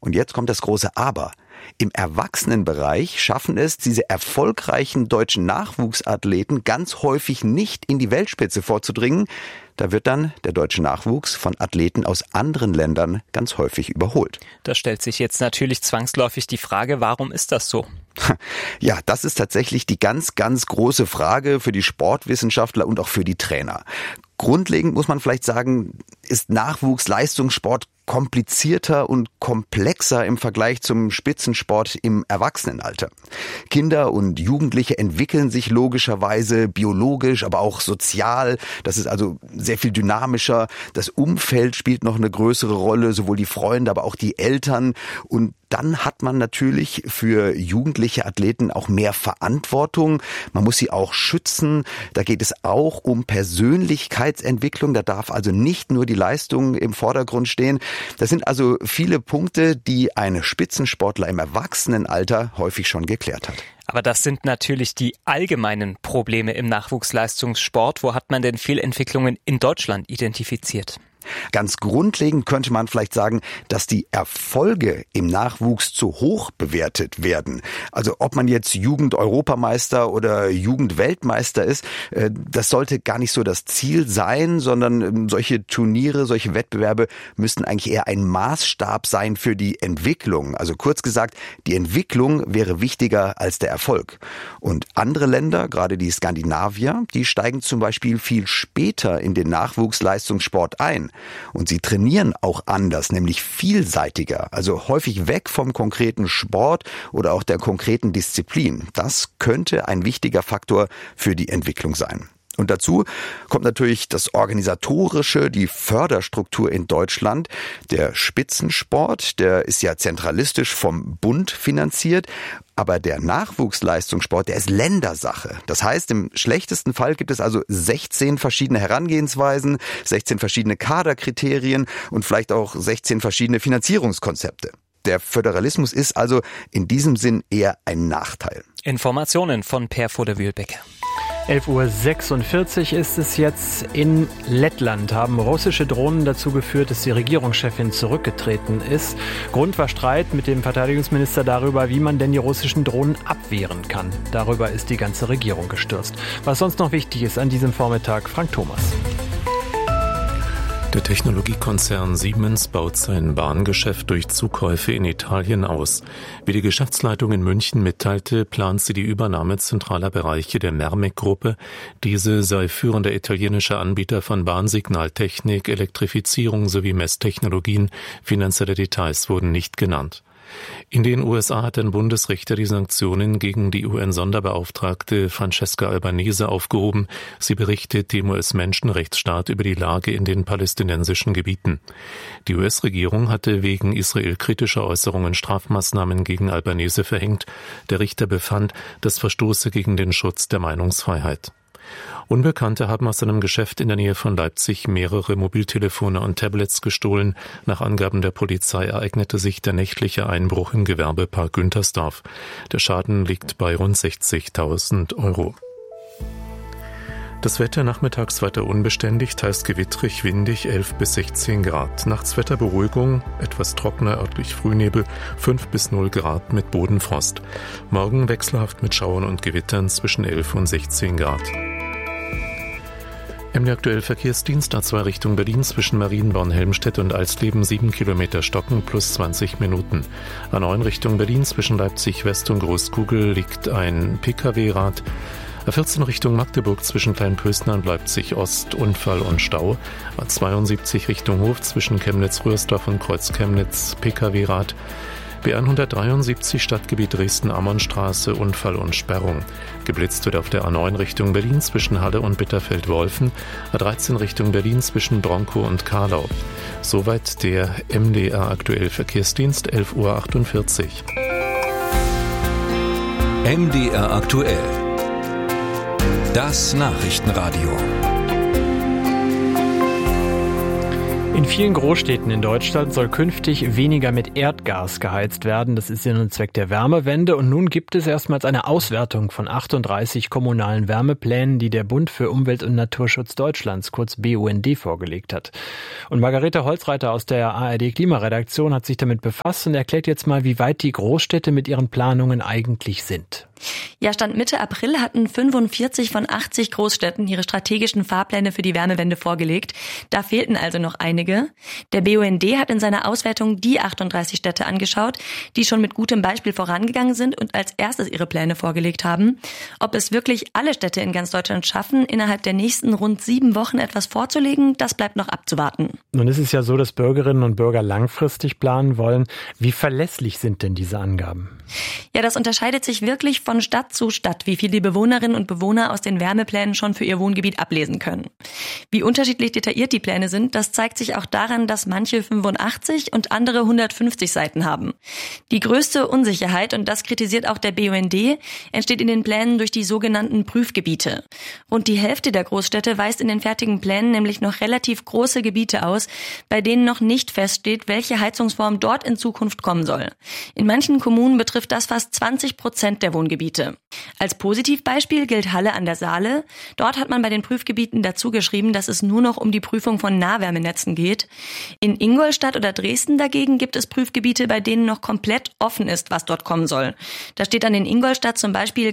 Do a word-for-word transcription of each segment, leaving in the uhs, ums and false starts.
Und jetzt kommt das große Aber. Im Erwachsenenbereich schaffen es diese erfolgreichen deutschen Nachwuchsathleten ganz häufig nicht in die Weltspitze vorzudringen. Da wird dann der deutsche Nachwuchs von Athleten aus anderen Ländern ganz häufig überholt. Da stellt sich jetzt natürlich zwangsläufig die Frage, warum ist das so? Ja, das ist tatsächlich die ganz, ganz große Frage für die Sportwissenschaftler und auch für die Trainer. Grundlegend muss man vielleicht sagen, ist Nachwuchsleistungssport komplizierter und komplexer im Vergleich zum Spitzensport im Erwachsenenalter. Kinder und Jugendliche entwickeln sich logischerweise biologisch, aber auch sozial. Das ist also sehr viel dynamischer. Das Umfeld spielt noch eine größere Rolle, sowohl die Freunde, aber auch die Eltern. Und dann hat man natürlich für jugendliche Athleten auch mehr Verantwortung. Man muss sie auch schützen. Da geht es auch um Persönlichkeitsentwicklung. Da darf also nicht nur die Leistung im Vordergrund stehen. Das sind also viele Punkte, die ein Spitzensportler im Erwachsenenalter häufig schon geklärt hat. Aber das sind natürlich die allgemeinen Probleme im Nachwuchsleistungssport. Wo hat man denn Fehlentwicklungen in Deutschland identifiziert? Ganz grundlegend könnte man vielleicht sagen, dass die Erfolge im Nachwuchs zu hoch bewertet werden. Also ob man jetzt Jugend-Europameister oder Jugend-Weltmeister ist, das sollte gar nicht so das Ziel sein, sondern solche Turniere, solche Wettbewerbe müssten eigentlich eher ein Maßstab sein für die Entwicklung. Also kurz gesagt, die Entwicklung wäre wichtiger als der Erfolg. Und andere Länder, gerade die Skandinavier, die steigen zum Beispiel viel später in den Nachwuchsleistungssport ein. Und sie trainieren auch anders, nämlich vielseitiger, also häufig weg vom konkreten Sport oder auch der konkreten Disziplin. Das könnte ein wichtiger Faktor für die Entwicklung sein. Und dazu kommt natürlich das Organisatorische, die Förderstruktur in Deutschland. Der Spitzensport, der ist ja zentralistisch vom Bund finanziert. Aber der Nachwuchsleistungssport, der ist Ländersache. Das heißt, im schlechtesten Fall gibt es also sechzehn verschiedene Herangehensweisen, sechzehn verschiedene Kaderkriterien und vielleicht auch sechzehn verschiedene Finanzierungskonzepte. Der Föderalismus ist also in diesem Sinn eher ein Nachteil. Informationen von Per Voder-Wühlbeck. elf Uhr sechsundvierzig ist es jetzt. In Lettland haben russische Drohnen dazu geführt, dass die Regierungschefin zurückgetreten ist. Grund war Streit mit dem Verteidigungsminister darüber, wie man denn die russischen Drohnen abwehren kann. Darüber ist die ganze Regierung gestürzt. Was sonst noch wichtig ist an diesem Vormittag, Frank Thomas. Der Technologiekonzern Siemens baut sein Bahngeschäft durch Zukäufe in Italien aus. Wie die Geschäftsleitung in München mitteilte, plant sie die Übernahme zentraler Bereiche der Mermec-Gruppe. Diese sei führender italienischer Anbieter von Bahnsignaltechnik, Elektrifizierung sowie Messtechnologien. Finanzielle Details wurden nicht genannt. In den U S A hat ein Bundesrichter die Sanktionen gegen die U N-Sonderbeauftragte Francesca Albanese aufgehoben. Sie berichtet dem U S-Menschenrechtsstaat über die Lage in den palästinensischen Gebieten. Die U S-Regierung hatte wegen israelkritischer Äußerungen Strafmaßnahmen gegen Albanese verhängt. Der Richter befand, das verstoße gegen den Schutz der Meinungsfreiheit. Unbekannte haben aus einem Geschäft in der Nähe von Leipzig mehrere Mobiltelefone und Tablets gestohlen. Nach Angaben der Polizei ereignete sich der nächtliche Einbruch im Gewerbepark Güntersdorf. Der Schaden liegt bei rund sechzigtausend Euro. Das Wetter nachmittags weiter unbeständig, teils gewittrig, windig, elf bis sechzehn Grad. Nachts Wetterberuhigung, etwas trockener, örtlich Frühnebel, fünf bis null Grad mit Bodenfrost. Morgen wechselhaft mit Schauern und Gewittern zwischen elf und sechzehn Grad. M D aktuell Verkehrsdienst A zwei Richtung Berlin zwischen Marienborn-Helmstedt und Alsleben sieben Kilometer Stocken plus zwanzig Minuten. A neun Richtung Berlin zwischen Leipzig West und Großkugel liegt ein Pkw-Rad. A vierzehn Richtung Magdeburg zwischen Kleinpösner und Leipzig Ost Unfall und Stau. A zweiundsiebzig Richtung Hof zwischen Chemnitz-Rührsdorf und Kreuz-Chemnitz Pkw-Rad. B hundertdreiundsiebzig Stadtgebiet Dresden-Ammonstraße, Unfall und Sperrung. Geblitzt wird auf der A neun Richtung Berlin zwischen Halle und Bitterfeld-Wolfen, A dreizehn Richtung Berlin zwischen Bronkow und Karlau. Soweit der M D R aktuell Verkehrsdienst, elf Uhr achtundvierzig. M D R aktuell. Das Nachrichtenradio. In vielen Großstädten in Deutschland soll künftig weniger mit Erdgas geheizt werden. Das ist Sinn und Zweck der Wärmewende. Und nun gibt es erstmals eine Auswertung von achtunddreißig kommunalen Wärmeplänen, die der Bund für Umwelt und Naturschutz Deutschlands, kurz B U N D, vorgelegt hat. Und Margarete Holzreiter aus der A R D Klimaredaktion hat sich damit befasst und erklärt jetzt mal, wie weit die Großstädte mit ihren Planungen eigentlich sind. Ja, Stand Mitte April hatten fünfundvierzig von achtzig Großstädten ihre strategischen Fahrpläne für die Wärmewende vorgelegt. Da fehlten also noch einige. Der B U N D hat in seiner Auswertung die achtunddreißig Städte angeschaut, die schon mit gutem Beispiel vorangegangen sind und als erstes ihre Pläne vorgelegt haben. Ob es wirklich alle Städte in ganz Deutschland schaffen, innerhalb der nächsten rund sieben Wochen etwas vorzulegen, das bleibt noch abzuwarten. Nun ist es ja so, dass Bürgerinnen und Bürger langfristig planen wollen. Wie verlässlich sind denn diese Angaben? Ja, das unterscheidet sich wirklich von Stadt zu Stadt, wie viel die Bewohnerinnen und Bewohner aus den Wärmeplänen schon für ihr Wohngebiet ablesen können. Wie unterschiedlich detailliert die Pläne sind, das zeigt sich auch daran, dass manche fünfundachtzig und andere hundertfünfzig Seiten haben. Die größte Unsicherheit, und das kritisiert auch der B U N D, entsteht in den Plänen durch die sogenannten Prüfgebiete. Rund die Hälfte der Großstädte weist in den fertigen Plänen nämlich noch relativ große Gebiete aus, bei denen noch nicht feststeht, welche Heizungsform dort in Zukunft kommen soll. In manchen Kommunen betrifft das fast zwanzig Prozent der Wohngebiete. Als Positivbeispiel gilt Halle an der Saale. Dort hat man bei den Prüfgebieten dazu geschrieben, dass es nur noch um die Prüfung von Nahwärmenetzen geht. In Ingolstadt oder Dresden dagegen gibt es Prüfgebiete, bei denen noch komplett offen ist, was dort kommen soll. Da steht dann in Ingolstadt zum Beispiel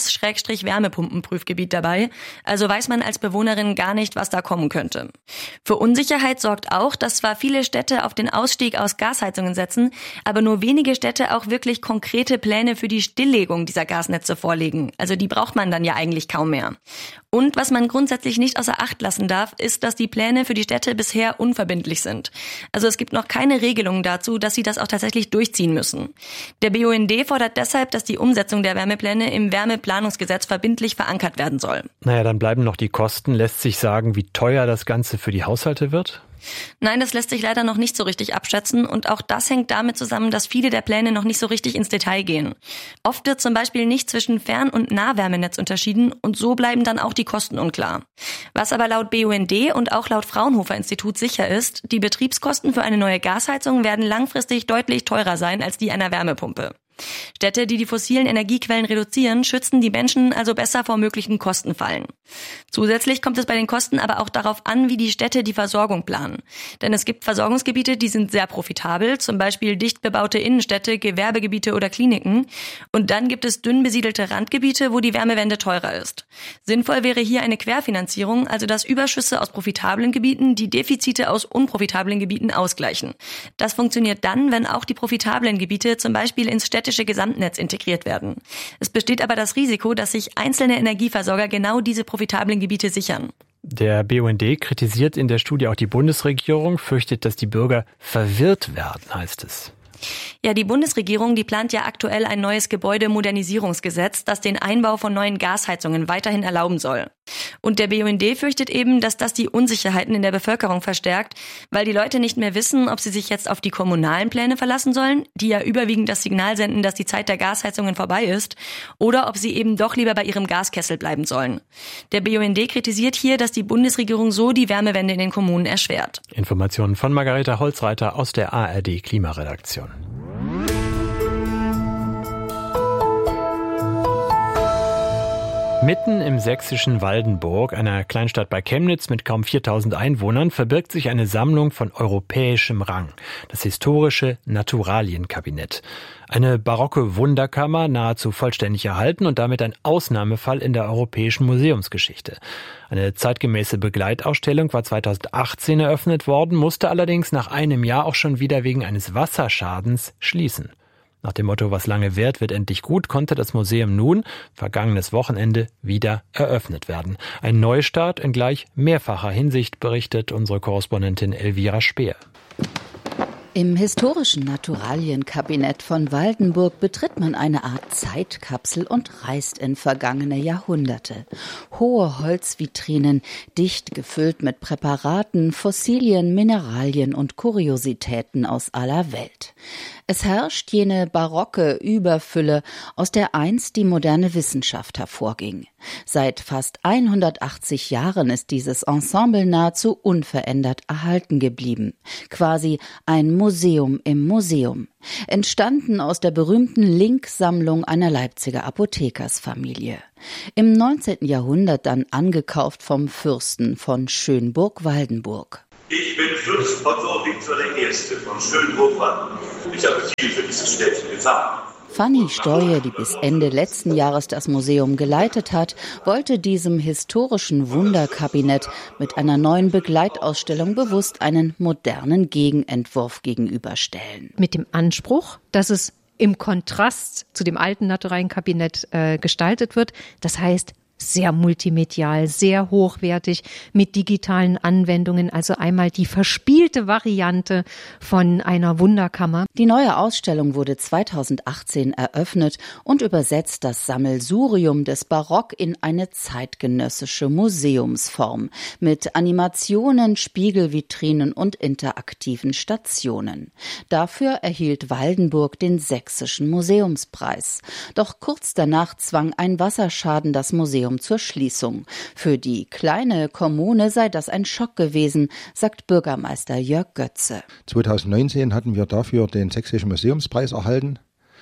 Gas-Wärmepumpen-Prüfgebiet dabei. Also weiß man als Bewohnerin gar nicht, was da kommen könnte. Für Unsicherheit sorgt auch, dass zwar viele Städte auf den Ausstieg aus Gasheizungen setzen, aber nur wenige Städte auch wirklich konkrete Pläne für die Stilllegung dieser Gasnetze vorlegen. Also die braucht man dann ja eigentlich kaum mehr. Und was man grundsätzlich nicht außer Acht lassen darf, ist, dass die Pläne für die Städte bisher unverbindlich sind. Also es gibt noch keine Regelungen dazu, dass sie das auch tatsächlich durchziehen müssen. Der B U N D fordert deshalb, dass die Umsetzung der Wärmepläne im Wärmeplanungsgesetz verbindlich verankert werden soll. Naja, dann bleiben noch die Kosten. Lässt sich sagen, wie teuer das Ganze für die Haushalte wird? Nein, das lässt sich leider noch nicht so richtig abschätzen und auch das hängt damit zusammen, dass viele der Pläne noch nicht so richtig ins Detail gehen. Oft wird zum Beispiel nicht zwischen Fern- und Nahwärmenetz unterschieden und so bleiben dann auch die Kosten unklar. Was aber laut B U N D und auch laut Fraunhofer Institut sicher ist, die Betriebskosten für eine neue Gasheizung werden langfristig deutlich teurer sein als die einer Wärmepumpe. Städte, die die fossilen Energiequellen reduzieren, schützen die Menschen also besser vor möglichen Kostenfallen. Zusätzlich kommt es bei den Kosten aber auch darauf an, wie die Städte die Versorgung planen. Denn es gibt Versorgungsgebiete, die sind sehr profitabel, zum Beispiel dicht bebaute Innenstädte, Gewerbegebiete oder Kliniken. Und dann gibt es dünn besiedelte Randgebiete, wo die Wärmewende teurer ist. Sinnvoll wäre hier eine Querfinanzierung, also dass Überschüsse aus profitablen Gebieten die Defizite aus unprofitablen Gebieten ausgleichen. Das funktioniert dann, wenn auch die profitablen Gebiete zum Beispiel ins Städte Gesamtnetz integriert werden. Es besteht aber das Risiko, dass sich einzelne Energieversorger genau diese profitablen Gebiete sichern. Der B U N D kritisiert in der Studie auch die Bundesregierung, fürchtet, dass die Bürger verwirrt werden, heißt es. Ja, die Bundesregierung, die plant ja aktuell ein neues Gebäudemodernisierungsgesetz, das den Einbau von neuen Gasheizungen weiterhin erlauben soll. Und der B U N D fürchtet eben, dass das die Unsicherheiten in der Bevölkerung verstärkt, weil die Leute nicht mehr wissen, ob sie sich jetzt auf die kommunalen Pläne verlassen sollen, die ja überwiegend das Signal senden, dass die Zeit der Gasheizungen vorbei ist, oder ob sie eben doch lieber bei ihrem Gaskessel bleiben sollen. Der B U N D kritisiert hier, dass die Bundesregierung so die Wärmewende in den Kommunen erschwert. Informationen von Margarete Holzreiter aus der A R D Klimaredaktion. Mitten im sächsischen Waldenburg, einer Kleinstadt bei Chemnitz mit kaum viertausend Einwohnern, verbirgt sich eine Sammlung von europäischem Rang, das historische Naturalienkabinett. Eine barocke Wunderkammer, nahezu vollständig erhalten und damit ein Ausnahmefall in der europäischen Museumsgeschichte. Eine zeitgemäße Begleitausstellung war zweitausendachtzehn eröffnet worden, musste allerdings nach einem Jahr auch schon wieder wegen eines Wasserschadens schließen. Nach dem Motto, was lange währt, wird endlich gut, konnte das Museum nun, vergangenes Wochenende, wieder eröffnet werden. Ein Neustart in gleich mehrfacher Hinsicht, berichtet unsere Korrespondentin Elvira Speer. Im historischen Naturalienkabinett von Waldenburg betritt man eine Art Zeitkapsel und reist in vergangene Jahrhunderte. Hohe Holzvitrinen, dicht gefüllt mit Präparaten, Fossilien, Mineralien und Kuriositäten aus aller Welt. Es herrscht jene barocke Überfülle, aus der einst die moderne Wissenschaft hervorging. Seit fast hundertachtzig Jahren ist dieses Ensemble nahezu unverändert erhalten geblieben. Quasi ein Museum im Museum. Entstanden aus der berühmten Link-Sammlung einer Leipziger Apothekersfamilie. Im neunzehnten Jahrhundert dann angekauft vom Fürsten von Schönburg-Waldenburg. Ich bin Fürst Otto Viktor der Erste von Schönburg-Waldenburg. Ich habe viel für dieses Städtchen getan. Fanny Steuer, die bis Ende letzten Jahres das Museum geleitet hat, wollte diesem historischen Wunderkabinett mit einer neuen Begleitausstellung bewusst einen modernen Gegenentwurf gegenüberstellen. Mit dem Anspruch, dass es im Kontrast zu dem alten Naturalienkabinett äh, gestaltet wird. Das heißt, sehr multimedial, sehr hochwertig, mit digitalen Anwendungen, also einmal die verspielte Variante von einer Wunderkammer. Die neue Ausstellung wurde zweitausendachtzehn eröffnet und übersetzt das Sammelsurium des Barock in eine zeitgenössische Museumsform mit Animationen, Spiegelvitrinen und interaktiven Stationen. Dafür erhielt Waldenburg den Sächsischen Museumspreis. Doch kurz danach zwang ein Wasserschaden das Museum zur Schließung. Für die kleine Kommune sei das ein Schock gewesen, sagt Bürgermeister Jörg Götze. zweitausendneunzehn hatten wir dafür den Sächsischen Museumspreis erhalten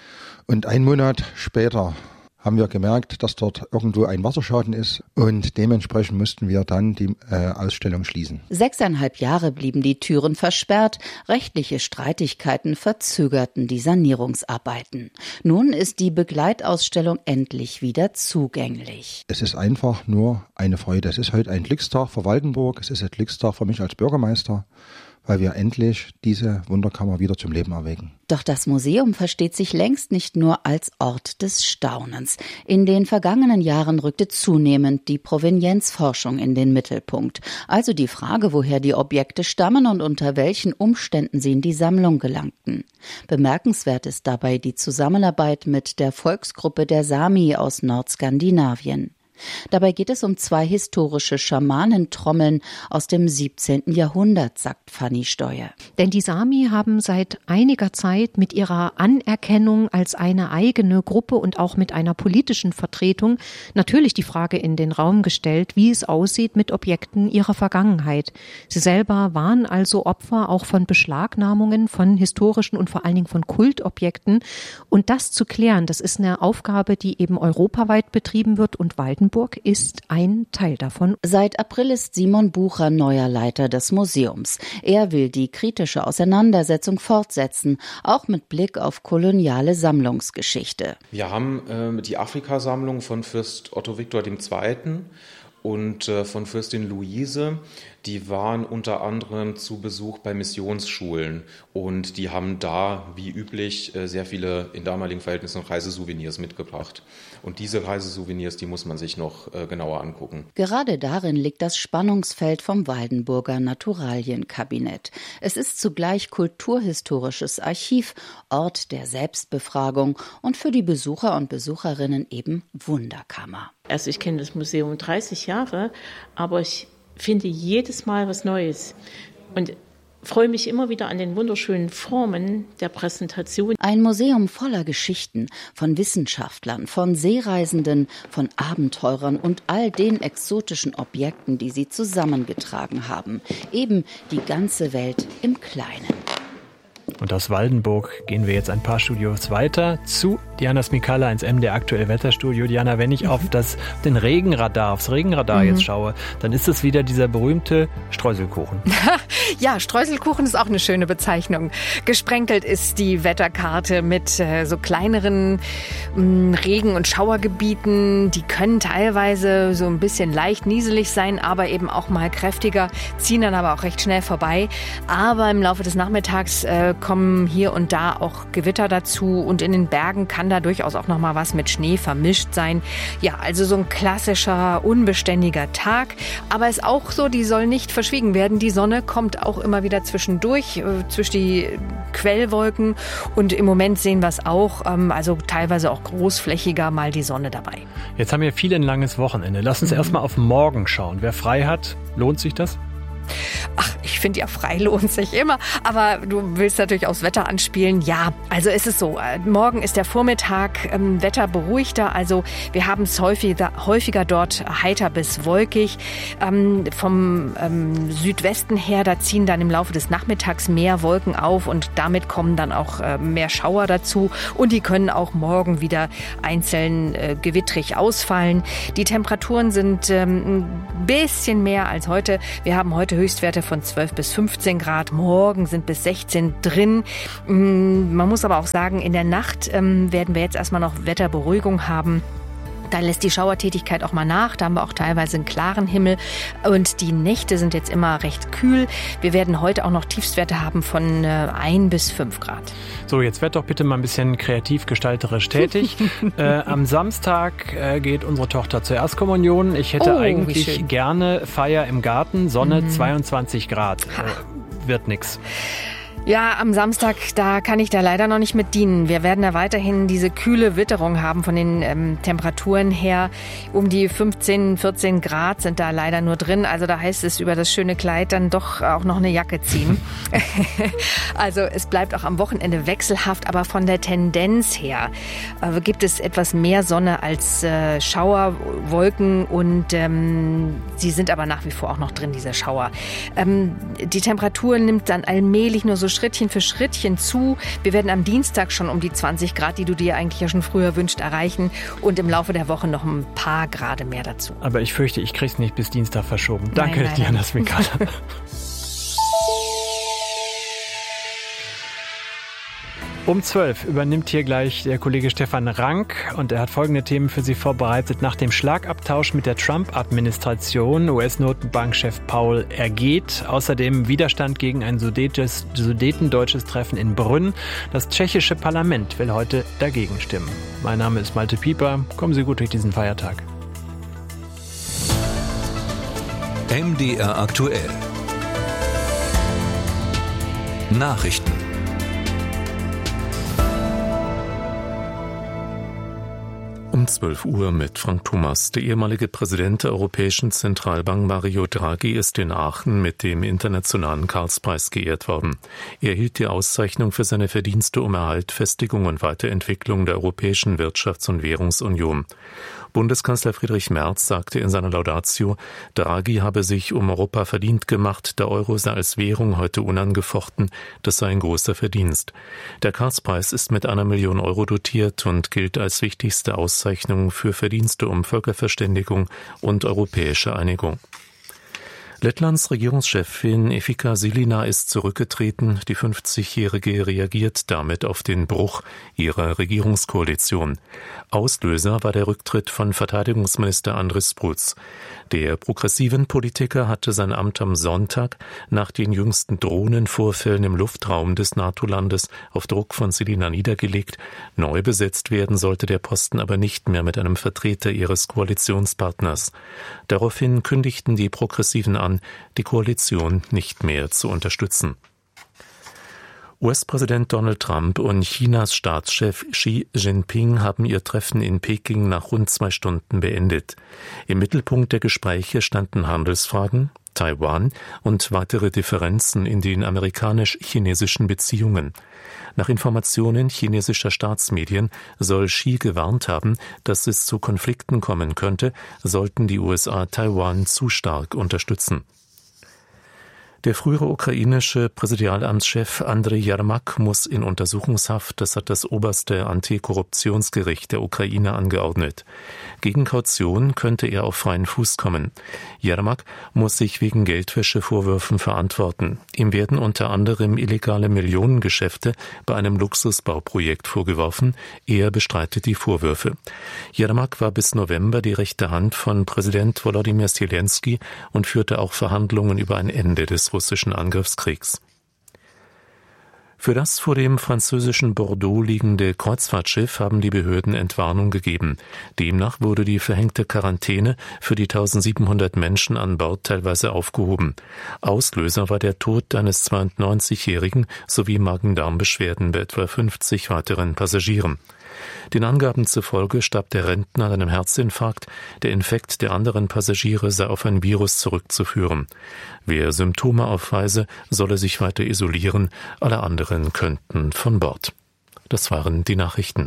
und einen Monat später haben wir gemerkt, dass dort irgendwo ein Wasserschaden ist und dementsprechend mussten wir dann die äh, Ausstellung schließen. Sechseinhalb Jahre blieben die Türen versperrt, rechtliche Streitigkeiten verzögerten die Sanierungsarbeiten. Nun ist die Begleitausstellung endlich wieder zugänglich. Es ist einfach nur eine Freude. Es ist heute ein Glückstag für Waldenburg, es ist ein Glückstag für mich als Bürgermeister, weil wir endlich diese Wunderkammer wieder zum Leben erwecken. Doch das Museum versteht sich längst nicht nur als Ort des Staunens. In den vergangenen Jahren rückte zunehmend die Provenienzforschung in den Mittelpunkt. Also die Frage, woher die Objekte stammen und unter welchen Umständen sie in die Sammlung gelangten. Bemerkenswert ist dabei die Zusammenarbeit mit der Volksgruppe der Sami aus Nordskandinavien. Dabei geht es um zwei historische Schamanentrommeln aus dem siebzehnten Jahrhundert, sagt Fanny Steuer. Denn die Sami haben seit einiger Zeit mit ihrer Anerkennung als eine eigene Gruppe und auch mit einer politischen Vertretung natürlich die Frage in den Raum gestellt, wie es aussieht mit Objekten ihrer Vergangenheit. Sie selber waren also Opfer auch von Beschlagnahmungen von historischen und vor allen Dingen von Kultobjekten. Und das zu klären, das ist eine Aufgabe, die eben europaweit betrieben wird und Waldenburg ist ein Teil davon. Seit April ist Simon Bucher neuer Leiter des Museums. Er will die kritische Auseinandersetzung fortsetzen, auch mit Blick auf koloniale Sammlungsgeschichte. Wir haben äh, die Afrikasammlung von Fürst Otto Viktor der Zweite und äh, von Fürstin Luise. Die waren unter anderem zu Besuch bei Missionsschulen und die haben da, wie üblich, sehr viele in damaligen Verhältnissen Reisesouvenirs mitgebracht. Und diese Reisesouvenirs, die muss man sich noch genauer angucken. Gerade darin liegt das Spannungsfeld vom Waldenburger Naturalienkabinett. Es ist zugleich kulturhistorisches Archiv, Ort der Selbstbefragung und für die Besucher und Besucherinnen eben Wunderkammer. Also ich kenne das Museum dreißig Jahre, aber ich finde jedes Mal was Neues und freue mich immer wieder an den wunderschönen Formen der Präsentation. Ein Museum voller Geschichten von Wissenschaftlern, von Seereisenden, von Abenteurern und all den exotischen Objekten, die sie zusammengetragen haben. Eben die ganze Welt im Kleinen. Und aus Waldenburg gehen wir jetzt ein paar Studios weiter zu Diana Smikala ins M D R Aktuell Wetterstudio. Diana, wenn ich auf das den Regenradar, aufs Regenradar mhm. jetzt schaue, dann ist es wieder dieser berühmte Streuselkuchen. Ja, Streuselkuchen ist auch eine schöne Bezeichnung. Gesprenkelt ist die Wetterkarte mit äh, so kleineren mh, Regen- und Schauergebieten. Die können teilweise so ein bisschen leicht nieselig sein, aber eben auch mal kräftiger, ziehen dann aber auch recht schnell vorbei. Aber im Laufe des Nachmittags äh, äh, kommen hier und da auch Gewitter dazu und in den Bergen kann da durchaus auch noch mal was mit Schnee vermischt sein. Ja, also so ein klassischer, unbeständiger Tag. Aber es ist auch so, die soll nicht verschwiegen werden. Die Sonne kommt auch immer wieder zwischendurch, äh, zwischen die Quellwolken. Und im Moment sehen wir es auch, ähm, also teilweise auch großflächiger mal die Sonne dabei. Jetzt haben wir viel ein langes Wochenende. Lass uns mhm. erstmal auf morgen schauen. Wer frei hat, lohnt sich das? Ach, ich finde ja, frei lohnt sich immer. Aber du willst natürlich aufs Wetter anspielen. Ja, also es ist so, morgen ist der Vormittag, ähm, Wetter beruhigter. Also wir haben es häufiger, häufiger dort heiter bis wolkig. Ähm, vom ähm, Südwesten her, da ziehen dann im Laufe des Nachmittags mehr Wolken auf und damit kommen dann auch äh, mehr Schauer dazu. Und die können auch morgen wieder einzeln äh, gewittrig ausfallen. Die Temperaturen sind ähm, ein bisschen mehr als heute. Wir haben heute Höchstwerte von zwölf bis fünfzehn Grad. Morgen sind bis sechzehn drin. Man muss aber auch sagen, in der Nacht ähm, werden wir jetzt erstmal noch Wetterberuhigung haben. Da lässt die Schauertätigkeit auch mal nach. Da haben wir auch teilweise einen klaren Himmel. Und die Nächte sind jetzt immer recht kühl. Wir werden heute auch noch Tiefstwerte haben von äh, ein bis fünf Grad. So, jetzt werd doch bitte mal ein bisschen kreativ gestalterisch tätig. äh, am Samstag äh, geht unsere Tochter zur Erstkommunion. Ich hätte Oh, wie eigentlich schön. gerne Feier im Garten. Sonne Mhm. zweiundzwanzig Grad. Äh, wird nix. Ja, am Samstag, da kann ich da leider noch nicht mit dienen. Wir werden da weiterhin diese kühle Witterung haben von den ähm, Temperaturen her. Um die fünfzehn, vierzehn Grad sind da leider nur drin. Also da heißt es, über das schöne Kleid dann doch auch noch eine Jacke ziehen. Also es bleibt auch am Wochenende wechselhaft, aber von der Tendenz her äh, gibt es etwas mehr Sonne als äh, Schauer, Wolken und ähm, sie sind aber nach wie vor auch noch drin, diese Schauer. Ähm, die Temperatur nimmt dann allmählich nur so Schrittchen für Schrittchen zu. Wir werden am Dienstag schon um die zwanzig Grad, die du dir eigentlich ja schon früher wünscht, erreichen und im Laufe der Woche noch ein paar Grade mehr dazu. Aber ich fürchte, ich krieg's nicht bis Dienstag verschoben. Danke, Nein, leider Diana nicht. Smikala. Um zwölf übernimmt hier gleich der Kollege Stefan Rank und er hat folgende Themen für Sie vorbereitet. Nach dem Schlagabtausch mit der Trump-Administration, U S-Notenbankchef Paul ergeht. Außerdem Widerstand gegen ein sudetes, sudetendeutsches Treffen in Brünn. Das tschechische Parlament will heute dagegen stimmen. Mein Name ist Malte Pieper. Kommen Sie gut durch diesen Feiertag. M D R aktuell. Nachrichten. Um zwölf Uhr mit Frank Thomas. Der ehemalige Präsident der Europäischen Zentralbank Mario Draghi ist in Aachen mit dem Internationalen Karlspreis geehrt worden. Er erhielt die Auszeichnung für seine Verdienste um Erhalt, Festigung und Weiterentwicklung der Europäischen Wirtschafts- und Währungsunion. Bundeskanzler Friedrich Merz sagte in seiner Laudatio, Draghi habe sich um Europa verdient gemacht, der Euro sei als Währung heute unangefochten, das sei ein großer Verdienst. Der Karlspreis ist mit einer Million Euro dotiert und gilt als wichtigste Auszeichnung für Verdienste um Völkerverständigung und europäische Einigung. Lettlands Regierungschefin Efika Silina ist zurückgetreten. Die fünfzigjährige reagiert damit auf den Bruch ihrer Regierungskoalition. Auslöser war der Rücktritt von Verteidigungsminister Andris Bruc. Der progressiven Politiker hatte sein Amt am Sonntag nach den jüngsten Drohnenvorfällen im Luftraum des NATO-Landes auf Druck von Silina niedergelegt. Neu besetzt werden sollte der Posten aber nicht mehr mit einem Vertreter ihres Koalitionspartners. Daraufhin kündigten die Progressiven an, die Koalition nicht mehr zu unterstützen. U S-Präsident Donald Trump und Chinas Staatschef Xi Jinping haben ihr Treffen in Peking nach rund zwei Stunden beendet. Im Mittelpunkt der Gespräche standen Handelsfragen, Taiwan und weitere Differenzen in den amerikanisch-chinesischen Beziehungen. Nach Informationen chinesischer Staatsmedien soll Xi gewarnt haben, dass es zu Konflikten kommen könnte, sollten die U S A Taiwan zu stark unterstützen. Der frühere ukrainische Präsidialamtschef Andrei Jermak muss in Untersuchungshaft, das hat das oberste Antikorruptionsgericht der Ukraine angeordnet. Gegen Kaution könnte er auf freien Fuß kommen. Jermak muss sich wegen Geldwäschevorwürfen verantworten. Ihm werden unter anderem illegale Millionengeschäfte bei einem Luxusbauprojekt vorgeworfen. Er bestreitet die Vorwürfe. Jermak war bis November die rechte Hand von Präsident Volodymyr Zelensky und führte auch Verhandlungen über ein Ende des russischen Angriffskriegs. Für das vor dem französischen Bordeaux liegende Kreuzfahrtschiff haben die Behörden Entwarnung gegeben. Demnach wurde die verhängte Quarantäne für die eintausendsiebenhundert Menschen an Bord teilweise aufgehoben. Auslöser war der Tod eines zweiundneunzigjährigen sowie Magen-Darm-Beschwerden bei etwa fünfzig weiteren Passagieren. Den Angaben zufolge starb der Rentner an einem Herzinfarkt. Der Infekt der anderen Passagiere sei auf ein Virus zurückzuführen. Wer Symptome aufweise, solle sich weiter isolieren. Alle anderen könnten von Bord. Das waren die Nachrichten.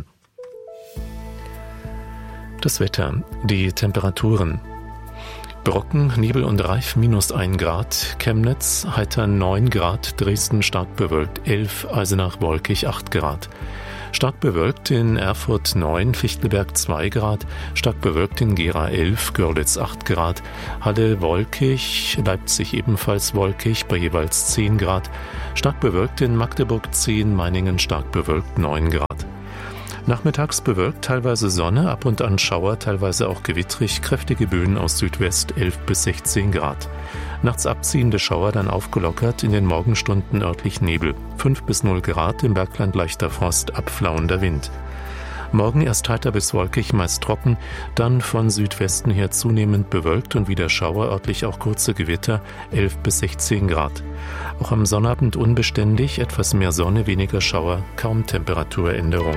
Das Wetter, die Temperaturen. Brocken, Nebel und Reif minus ein Grad, Chemnitz heiter neun Grad, Dresden stark bewölkt elf, Eisenach wolkig acht Grad. Stark bewölkt in Erfurt neun, Fichtelberg zwei Grad, stark bewölkt in Gera elf, Görlitz acht Grad, Halle wolkig, Leipzig ebenfalls wolkig bei jeweils zehn Grad, stark bewölkt in Magdeburg zehn, Meiningen stark bewölkt neun Grad. Nachmittags bewölkt, teilweise Sonne, ab und an Schauer, teilweise auch gewittrig, kräftige Böen aus Südwest elf bis sechzehn Grad. Nachts abziehende Schauer, dann aufgelockert, in den Morgenstunden örtlich Nebel. fünf bis null Grad, im Bergland leichter Frost, abflauender Wind. Morgen erst heiter bis wolkig, meist trocken, dann von Südwesten her zunehmend bewölkt und wieder Schauer, örtlich auch kurze Gewitter, elf bis sechzehn Grad. Auch am Sonnabend unbeständig, etwas mehr Sonne, weniger Schauer, kaum Temperaturänderung.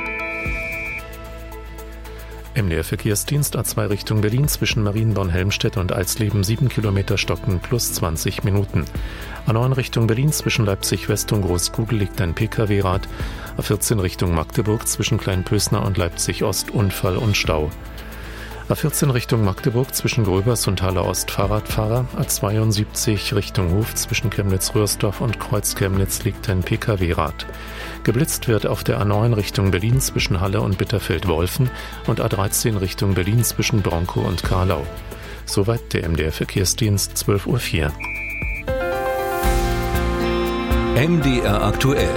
M D R-Verkehrsdienst A zwei Richtung Berlin zwischen Marienborn-Helmstedt und Alsleben sieben Kilometer stocken plus zwanzig Minuten. A neun Richtung Berlin zwischen Leipzig-West und Großkugel liegt ein P K W-Rad. A vierzehn Richtung Magdeburg zwischen Kleinpösner und Leipzig-Ost Unfall und Stau. A vierzehn Richtung Magdeburg zwischen Gröbers und Halle Ost Fahrradfahrer. A zweiundsiebzig Richtung Hof zwischen Chemnitz-Röhrsdorf und Kreuz-Chemnitz liegt ein P K W-Rad. Geblitzt wird auf der A neun Richtung Berlin zwischen Halle und Bitterfeld-Wolfen und A dreizehn Richtung Berlin zwischen Bronkow und Karlau. Soweit der M D R-Verkehrsdienst, zwölf Uhr vier. M D R aktuell.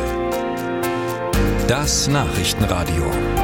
Das Nachrichtenradio.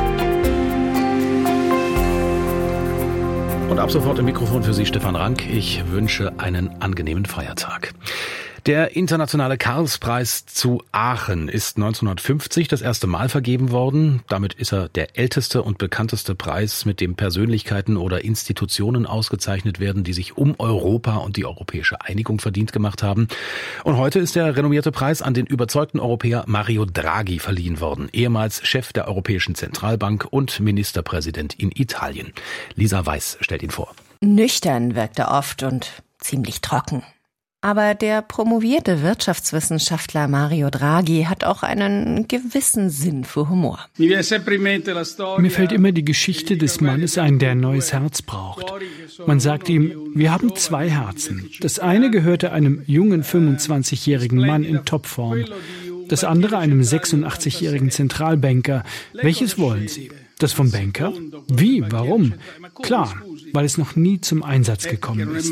Und ab sofort im Mikrofon für Sie Stefan Rank. Ich wünsche einen angenehmen Feiertag. Der internationale Karlspreis zu Aachen ist neunzehnhundertfünfzig das erste Mal vergeben worden. Damit ist er der älteste und bekannteste Preis, mit dem Persönlichkeiten oder Institutionen ausgezeichnet werden, die sich um Europa und die europäische Einigung verdient gemacht haben. Und heute ist der renommierte Preis an den überzeugten Europäer Mario Draghi verliehen worden, ehemals Chef der Europäischen Zentralbank und Ministerpräsident in Italien. Lisa Weiß stellt ihn vor. Nüchtern wirkt er oft und ziemlich trocken. Aber der promovierte Wirtschaftswissenschaftler Mario Draghi hat auch einen gewissen Sinn für Humor. Mir fällt immer die Geschichte des Mannes ein, der ein neues Herz braucht. Man sagt ihm, wir haben zwei Herzen. Das eine gehörte einem jungen fünfundzwanzigjährigen Mann in Topform, das andere einem sechsundachtzigjährigen Zentralbanker. Welches wollen Sie? Das vom Banker? Wie? Warum? Klar, weil es noch nie zum Einsatz gekommen ist.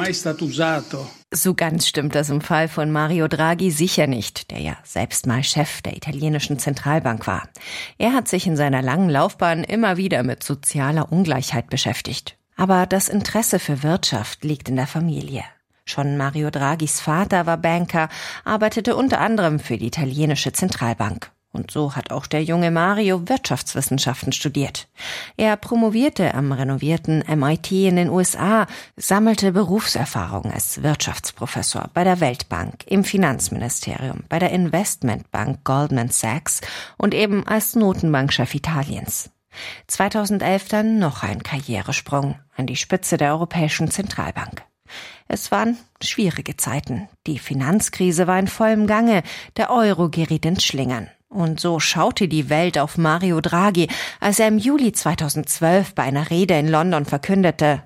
So ganz stimmt das im Fall von Mario Draghi sicher nicht, der ja selbst mal Chef der italienischen Zentralbank war. Er hat sich in seiner langen Laufbahn immer wieder mit sozialer Ungleichheit beschäftigt. Aber das Interesse für Wirtschaft liegt in der Familie. Schon Mario Draghis Vater war Banker, arbeitete unter anderem für die italienische Zentralbank. Und so hat auch der junge Mario Wirtschaftswissenschaften studiert. Er promovierte am renovierten M I T in den U S A, sammelte Berufserfahrung als Wirtschaftsprofessor bei der Weltbank, im Finanzministerium, bei der Investmentbank Goldman Sachs und eben als Notenbankchef Italiens. zweitausendelf dann noch ein Karrieresprung an die Spitze der Europäischen Zentralbank. Es waren schwierige Zeiten. Die Finanzkrise war in vollem Gange, der Euro geriet ins Schlingern. Und so schaute die Welt auf Mario Draghi, als er im Juli zweitausendzwölf bei einer Rede in London verkündete: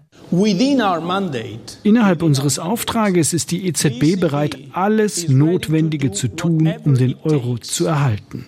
Innerhalb unseres Auftrages ist die E Z B bereit, alles Notwendige zu tun, um den Euro zu erhalten.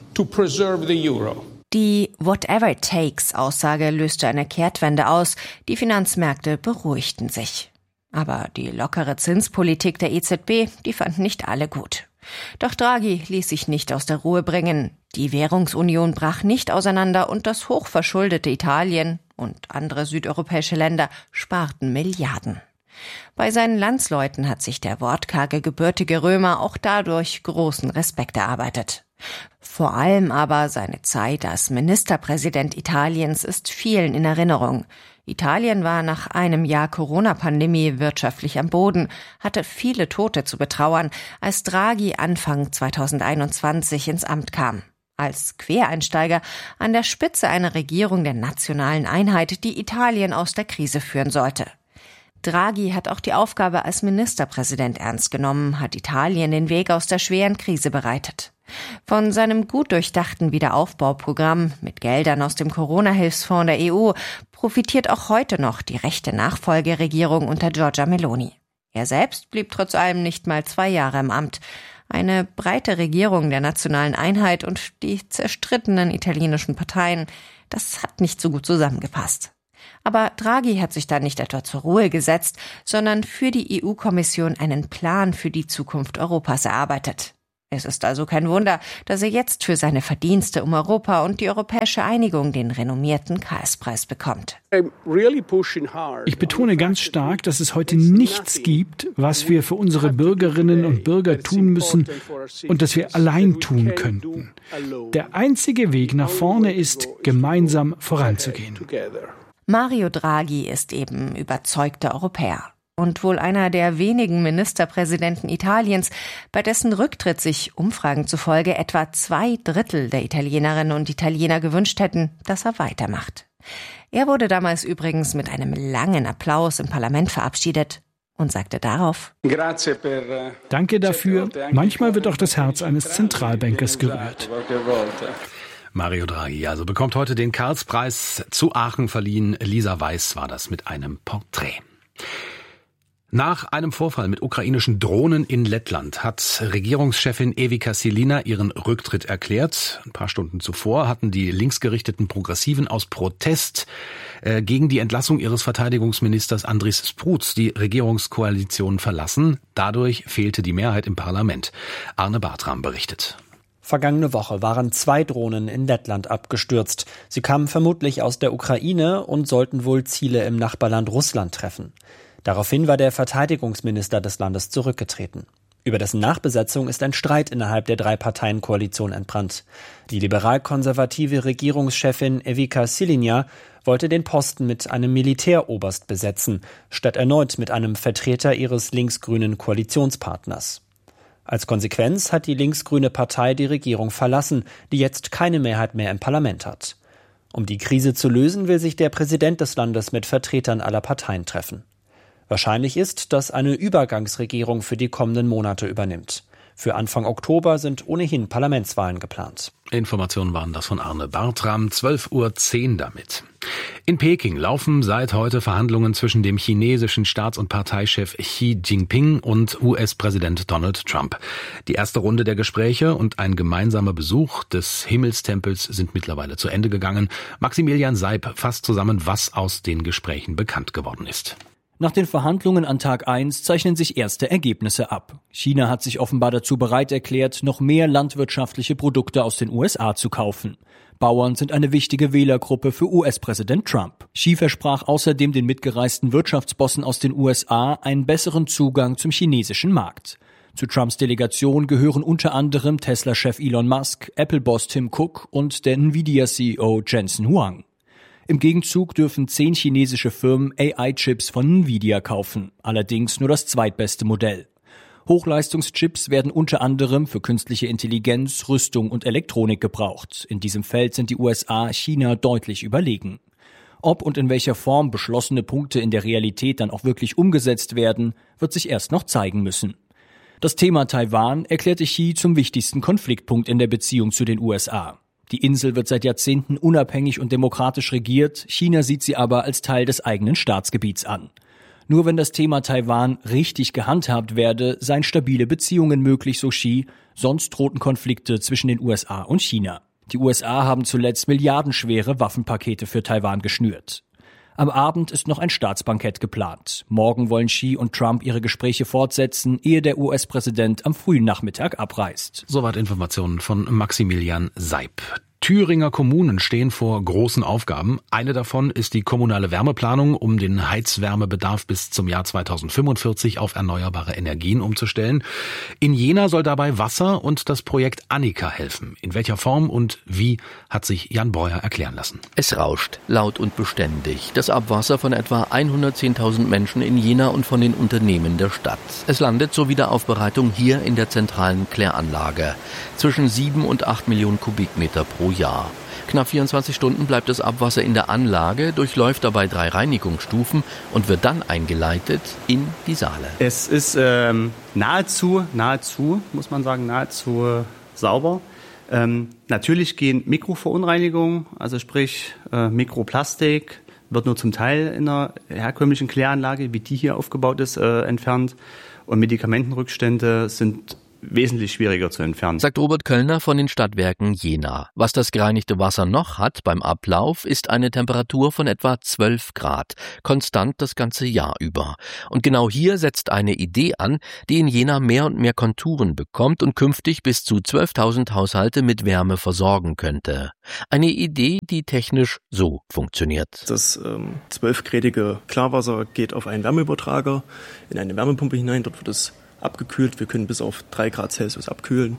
Die Whatever-it-takes-Aussage löste eine Kehrtwende aus. Die Finanzmärkte beruhigten sich. Aber die lockere Zinspolitik der E Z B, die fanden nicht alle gut. Doch Draghi ließ sich nicht aus der Ruhe bringen. Die Währungsunion brach nicht auseinander und das hochverschuldete Italien und andere südeuropäische Länder sparten Milliarden. Bei seinen Landsleuten hat sich der wortkarge gebürtige Römer auch dadurch großen Respekt erarbeitet. Vor allem aber seine Zeit als Ministerpräsident Italiens ist vielen in Erinnerung. Italien war nach einem Jahr Corona-Pandemie wirtschaftlich am Boden, hatte viele Tote zu betrauern, als Draghi Anfang zweitausendeinundzwanzig ins Amt kam. Als Quereinsteiger an der Spitze einer Regierung der nationalen Einheit, die Italien aus der Krise führen sollte. Draghi hat auch die Aufgabe als Ministerpräsident ernst genommen, hat Italien den Weg aus der schweren Krise bereitet. Von seinem gut durchdachten Wiederaufbauprogramm mit Geldern aus dem Corona-Hilfsfonds der E U profitiert auch heute noch die rechte Nachfolgeregierung unter Giorgia Meloni. Er selbst blieb trotz allem nicht mal zwei Jahre im Amt. Eine breite Regierung der nationalen Einheit und die zerstrittenen italienischen Parteien, das hat nicht so gut zusammengepasst. Aber Draghi hat sich da nicht etwa zur Ruhe gesetzt, sondern für die E U-Kommission einen Plan für die Zukunft Europas erarbeitet. Es ist also kein Wunder, dass er jetzt für seine Verdienste um Europa und die europäische Einigung den renommierten Karls-Preis bekommt. Ich betone ganz stark, dass es heute nichts gibt, was wir für unsere Bürgerinnen und Bürger tun müssen und das wir allein tun könnten. Der einzige Weg nach vorne ist, gemeinsam voranzugehen. Mario Draghi ist eben überzeugter Europäer. Und wohl einer der wenigen Ministerpräsidenten Italiens, bei dessen Rücktritt sich Umfragen zufolge etwa zwei Drittel der Italienerinnen und Italiener gewünscht hätten, dass er weitermacht. Er wurde damals übrigens mit einem langen Applaus im Parlament verabschiedet und sagte darauf: Danke dafür. Manchmal wird auch das Herz eines Zentralbankers gerührt. Mario Draghi also bekommt heute den Karls-Preis zu Aachen verliehen. Lisa Weiß war das mit einem Porträt. Nach einem Vorfall mit ukrainischen Drohnen in Lettland hat Regierungschefin Evika Silina ihren Rücktritt erklärt. Ein paar Stunden zuvor hatten die linksgerichteten Progressiven aus Protest äh, gegen die Entlassung ihres Verteidigungsministers Andris Spruds die Regierungskoalition verlassen. Dadurch fehlte die Mehrheit im Parlament. Arne Bartram berichtet. Vergangene Woche waren zwei Drohnen in Lettland abgestürzt. Sie kamen vermutlich aus der Ukraine und sollten wohl Ziele im Nachbarland Russland treffen. Daraufhin war der Verteidigungsminister des Landes zurückgetreten. Über dessen Nachbesetzung ist ein Streit innerhalb der Drei-Parteien-Koalition entbrannt. Die liberal-konservative Regierungschefin Evika Silina wollte den Posten mit einem Militäroberst besetzen, statt erneut mit einem Vertreter ihres linksgrünen Koalitionspartners. Als Konsequenz hat die linksgrüne Partei die Regierung verlassen, die jetzt keine Mehrheit mehr im Parlament hat. Um die Krise zu lösen, will sich der Präsident des Landes mit Vertretern aller Parteien treffen. Wahrscheinlich ist, dass eine Übergangsregierung für die kommenden Monate übernimmt. Für Anfang Oktober sind ohnehin Parlamentswahlen geplant. Informationen waren das von Arne Bartram, zwölf Uhr zehn damit. In Peking laufen seit heute Verhandlungen zwischen dem chinesischen Staats- und Parteichef Xi Jinping und U S-Präsident Donald Trump. Die erste Runde der Gespräche und ein gemeinsamer Besuch des Himmelstempels sind mittlerweile zu Ende gegangen. Maximilian Seib fasst zusammen, was aus den Gesprächen bekannt geworden ist. Nach den Verhandlungen an Tag eins zeichnen sich erste Ergebnisse ab. China hat sich offenbar dazu bereit erklärt, noch mehr landwirtschaftliche Produkte aus den U S A zu kaufen. Bauern sind eine wichtige Wählergruppe für U S-Präsident Trump. Xi versprach außerdem den mitgereisten Wirtschaftsbossen aus den U S A einen besseren Zugang zum chinesischen Markt. Zu Trumps Delegation gehören unter anderem Tesla-Chef Elon Musk, Apple-Boss Tim Cook und der Nvidia-C E O Jensen Huang. Im Gegenzug dürfen zehn chinesische Firmen A I-Chips von Nvidia kaufen, allerdings nur das zweitbeste Modell. Hochleistungschips werden unter anderem für künstliche Intelligenz, Rüstung und Elektronik gebraucht. In diesem Feld sind die U S A China deutlich überlegen. Ob und in welcher Form beschlossene Punkte in der Realität dann auch wirklich umgesetzt werden, wird sich erst noch zeigen müssen. Das Thema Taiwan erklärte Xi zum wichtigsten Konfliktpunkt in der Beziehung zu den U S A. Die Insel wird seit Jahrzehnten unabhängig und demokratisch regiert, China sieht sie aber als Teil des eigenen Staatsgebiets an. Nur wenn das Thema Taiwan richtig gehandhabt werde, seien stabile Beziehungen möglich, so Xi, sonst drohten Konflikte zwischen den U S A und China. Die U S A haben zuletzt milliardenschwere Waffenpakete für Taiwan geschnürt. Am Abend ist noch ein Staatsbankett geplant. Morgen wollen Xi und Trump ihre Gespräche fortsetzen, ehe der U S-Präsident am frühen Nachmittag abreist. Soweit Informationen von Maximilian Seib. Thüringer Kommunen stehen vor großen Aufgaben. Eine davon ist die kommunale Wärmeplanung, um den Heizwärmebedarf bis zum Jahr zweitausendfünfundvierzig auf erneuerbare Energien umzustellen. In Jena soll dabei Wasser und das Projekt Annika helfen. In welcher Form und wie, hat sich Jan Breuer erklären lassen. Es rauscht, laut und beständig. Das Abwasser von etwa hundertzehntausend Menschen in Jena und von den Unternehmen der Stadt. Es landet zur Wiederaufbereitung hier in der zentralen Kläranlage. Zwischen sieben und acht Millionen Kubikmeter pro Jahr. Knapp vierundzwanzig Stunden bleibt das Abwasser in der Anlage, durchläuft dabei drei Reinigungsstufen und wird dann eingeleitet in die Saale. Es ist ähm, nahezu, nahezu, muss man sagen, nahezu äh, sauber. Ähm, natürlich gehen Mikroverunreinigungen, also sprich äh, Mikroplastik, wird nur zum Teil in einer herkömmlichen Kläranlage, wie die hier aufgebaut ist, äh, entfernt. Und Medikamentenrückstände sind wesentlich schwieriger zu entfernen. Sagt Robert Köllner von den Stadtwerken Jena. Was das gereinigte Wasser noch hat beim Ablauf, ist eine Temperatur von etwa zwölf Grad, konstant das ganze Jahr über. Und genau hier setzt eine Idee an, die in Jena mehr und mehr Konturen bekommt und künftig bis zu zwölftausend Haushalte mit Wärme versorgen könnte. Eine Idee, die technisch so funktioniert. Das ähm, zwölfgradige Klarwasser geht auf einen Wärmeübertrager in eine Wärmepumpe hinein. Dort wird es abgekühlt. Wir können bis auf drei Grad Celsius abkühlen.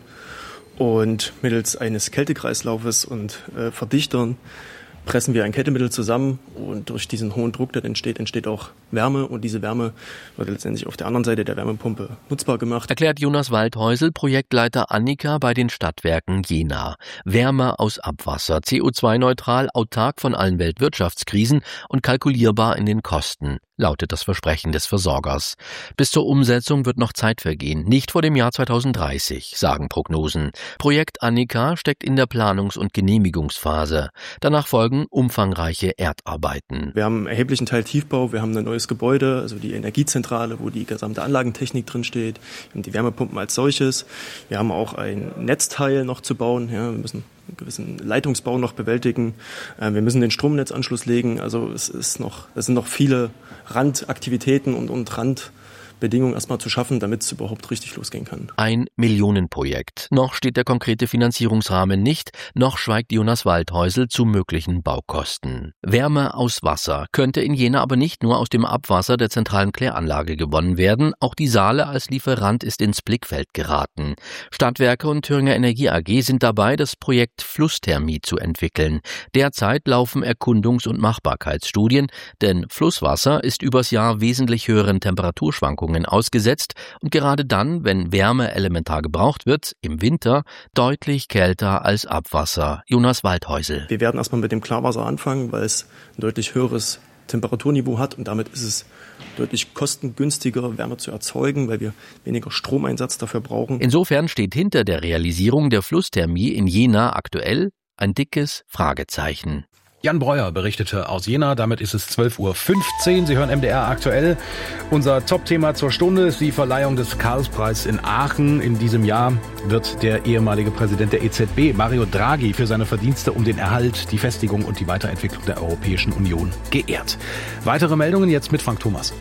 Und mittels eines Kältekreislaufes und äh, Verdichtern pressen wir ein Kältemittel zusammen und durch diesen hohen Druck, der entsteht, entsteht auch Wärme und diese Wärme wird letztendlich auf der anderen Seite der Wärmepumpe nutzbar gemacht. Erklärt Jonas Waldhäusel, Projektleiter Annika bei den Stadtwerken Jena. Wärme aus Abwasser, C O zwei neutral, autark von allen Weltwirtschaftskrisen und kalkulierbar in den Kosten, lautet das Versprechen des Versorgers. Bis zur Umsetzung wird noch Zeit vergehen, nicht vor dem Jahr zweitausenddreißig, sagen Prognosen. Projekt Annika steckt in der Planungs- und Genehmigungsphase. Danach folgen umfangreiche Erdarbeiten. Wir haben einen erheblichen Teil Tiefbau, wir haben ein neues Gebäude, also die Energiezentrale, wo die gesamte Anlagentechnik drin steht. Wir haben die Wärmepumpen als solches. Wir haben auch ein Netzteil noch zu bauen. Ja, wir müssen einen gewissen Leitungsbau noch bewältigen. Wir müssen den Stromnetzanschluss legen. Also es ist noch, es sind noch viele Randaktivitäten und, und Randbedingungen erstmal zu schaffen, damit es überhaupt richtig losgehen kann. Ein Millionenprojekt. Noch steht der konkrete Finanzierungsrahmen nicht, noch schweigt Jonas Waldhäusel zu möglichen Baukosten. Wärme aus Wasser könnte in Jena aber nicht nur aus dem Abwasser der zentralen Kläranlage gewonnen werden, auch die Saale als Lieferant ist ins Blickfeld geraten. Stadtwerke und Thüringer Energie A G sind dabei, das Projekt Flussthermie zu entwickeln. Derzeit laufen Erkundungs- und Machbarkeitsstudien, denn Flusswasser ist übers Jahr wesentlich höheren Temperaturschwankungen ausgesetzt und gerade dann, wenn Wärme elementar gebraucht wird, im Winter deutlich kälter als Abwasser. Jonas Waldhäusel. Wir werden erstmal mit dem Klarwasser anfangen, weil es ein deutlich höheres Temperaturniveau hat und damit ist es deutlich kostengünstiger, Wärme zu erzeugen, weil wir weniger Stromeinsatz dafür brauchen. Insofern steht hinter der Realisierung der Flussthermie in Jena aktuell ein dickes Fragezeichen. Jan Breuer berichtete aus Jena, damit ist es zwölf Uhr fünfzehn. Sie hören M D R aktuell. Unser Top-Thema zur Stunde ist die Verleihung des Karlspreises in Aachen. In diesem Jahr wird der ehemalige Präsident der E Z B, Mario Draghi, für seine Verdienste um den Erhalt, die Festigung und die Weiterentwicklung der Europäischen Union geehrt. Weitere Meldungen jetzt mit Frank Thomas.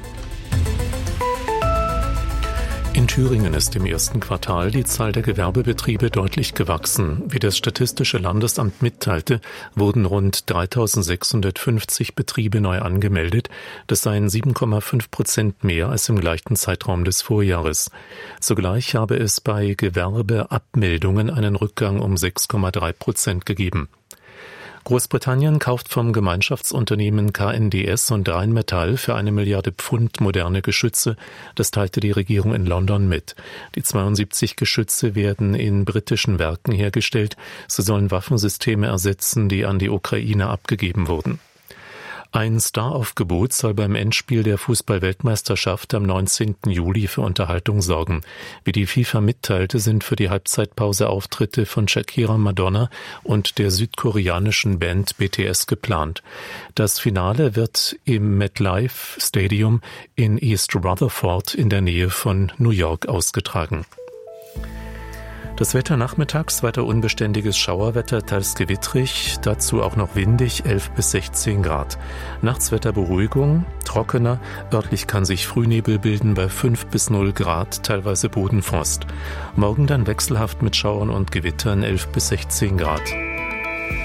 In Thüringen ist im ersten Quartal die Zahl der Gewerbebetriebe deutlich gewachsen. Wie das Statistische Landesamt mitteilte, wurden rund dreitausendsechshundertfünfzig Betriebe neu angemeldet. Das seien sieben Komma fünf Prozent mehr als im gleichen Zeitraum des Vorjahres. Zugleich habe es bei Gewerbeabmeldungen einen Rückgang um sechs Komma drei Prozent gegeben. Großbritannien kauft vom Gemeinschaftsunternehmen K N D S und Rheinmetall für eine Milliarde Pfund moderne Geschütze. Das teilte die Regierung in London mit. Die zweiundsiebzig Geschütze werden in britischen Werken hergestellt. Sie sollen Waffensysteme ersetzen, die an die Ukraine abgegeben wurden. Ein Staraufgebot soll beim Endspiel der Fußball-Weltmeisterschaft am neunzehnten Juli für Unterhaltung sorgen. Wie die FIFA mitteilte, sind für die Halbzeitpause Auftritte von Shakira, Madonna und der südkoreanischen Band B T S geplant. Das Finale wird im MetLife Stadium in East Rutherford in der Nähe von New York ausgetragen. Das Wetter nachmittags, weiter unbeständiges Schauerwetter, teils gewittrig, dazu auch noch windig, elf bis sechzehn Grad. Nachts Wetterberuhigung, trockener, örtlich kann sich Frühnebel bilden bei fünf bis null Grad, teilweise Bodenfrost. Morgen dann wechselhaft mit Schauern und Gewittern, elf bis sechzehn Grad.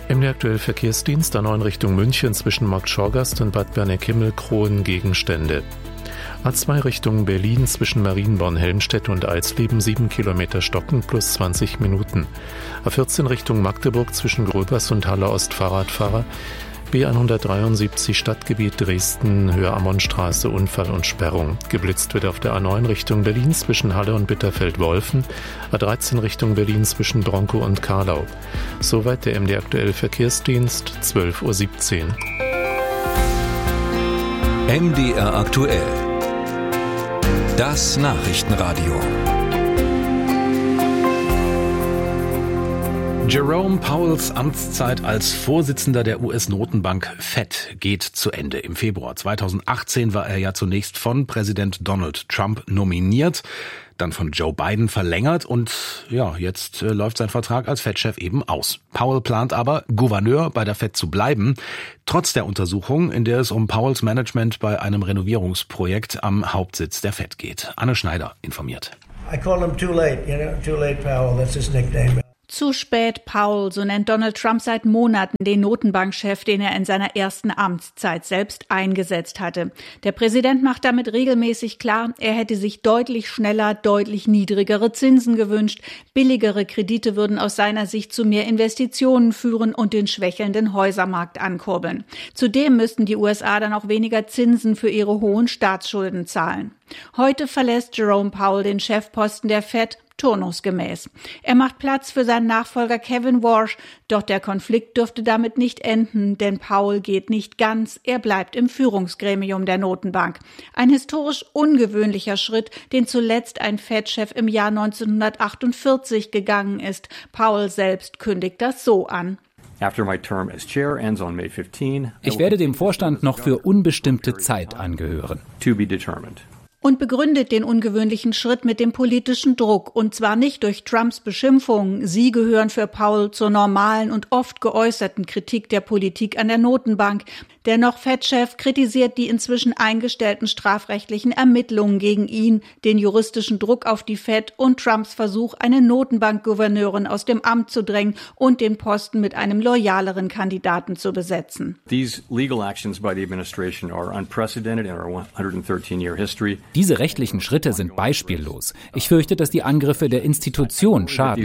M D Aktuell Verkehrsdienst A neun Richtung München zwischen Markt Schorgast und Bad Berneck-Himmelkronen Gegenstände. A zwei Richtung Berlin zwischen Marienborn-Helmstedt und Eisleben sieben Kilometer Stocken plus zwanzig Minuten. A vierzehn Richtung Magdeburg zwischen Gröbers und Halle Ost Fahrradfahrer. B hundertdreiundsiebzig Stadtgebiet Dresden, Höhe Ammonstraße, Unfall und Sperrung. Geblitzt wird auf der A neun Richtung Berlin zwischen Halle und Bitterfeld-Wolfen, A dreizehn Richtung Berlin zwischen Bronkow und Karlau. Soweit der M D Aktuell Verkehrsdienst, zwölf Uhr siebzehn. M D R Aktuell. Das Nachrichtenradio. Jerome Powells Amtszeit als Vorsitzender der U S-Notenbank Fed geht zu Ende. Im Februar zweitausendachtzehn war er ja zunächst von Präsident Donald Trump nominiert, dann von Joe Biden verlängert und ja, jetzt äh, läuft sein Vertrag als Fed-Chef eben aus. Powell plant aber, Gouverneur bei der Fed zu bleiben, trotz der Untersuchung, in der es um Powells Management bei einem Renovierungsprojekt am Hauptsitz der Fed geht. Anne Schneider informiert. I call him too late, you know, too late Powell, that's his nickname. Zu spät, Powell, so nennt Donald Trump seit Monaten den Notenbankchef, den er in seiner ersten Amtszeit selbst eingesetzt hatte. Der Präsident macht damit regelmäßig klar, er hätte sich deutlich schneller, deutlich niedrigere Zinsen gewünscht. Billigere Kredite würden aus seiner Sicht zu mehr Investitionen führen und den schwächelnden Häusermarkt ankurbeln. Zudem müssten die U S A dann auch weniger Zinsen für ihre hohen Staatsschulden zahlen. Heute verlässt Jerome Powell den Chefposten der Fed, turnusgemäß. Er macht Platz für seinen Nachfolger Kevin Warsh, doch der Konflikt dürfte damit nicht enden, denn Powell geht nicht ganz, er bleibt im Führungsgremium der Notenbank. Ein historisch ungewöhnlicher Schritt, den zuletzt ein Fed-Chef im Jahr neunzehnhundertachtundvierzig gegangen ist. Powell selbst kündigt das so an. Ich werde dem Vorstand noch für unbestimmte Zeit angehören. Und begründet den ungewöhnlichen Schritt mit dem politischen Druck, und zwar nicht durch Trumps Beschimpfungen. Sie gehören für Powell zur normalen und oft geäußerten Kritik der Politik an der Notenbank. Der noch Fed-Chef kritisiert die inzwischen eingestellten strafrechtlichen Ermittlungen gegen ihn, den juristischen Druck auf die Fed und Trumps Versuch, eine Notenbankgouverneurin aus dem Amt zu drängen und den Posten mit einem loyaleren Kandidaten zu besetzen. These legal actions by the administration are unprecedented in our one hundred thirteen year history. Diese rechtlichen Schritte sind beispiellos. Ich fürchte, dass die Angriffe der Institution schaden.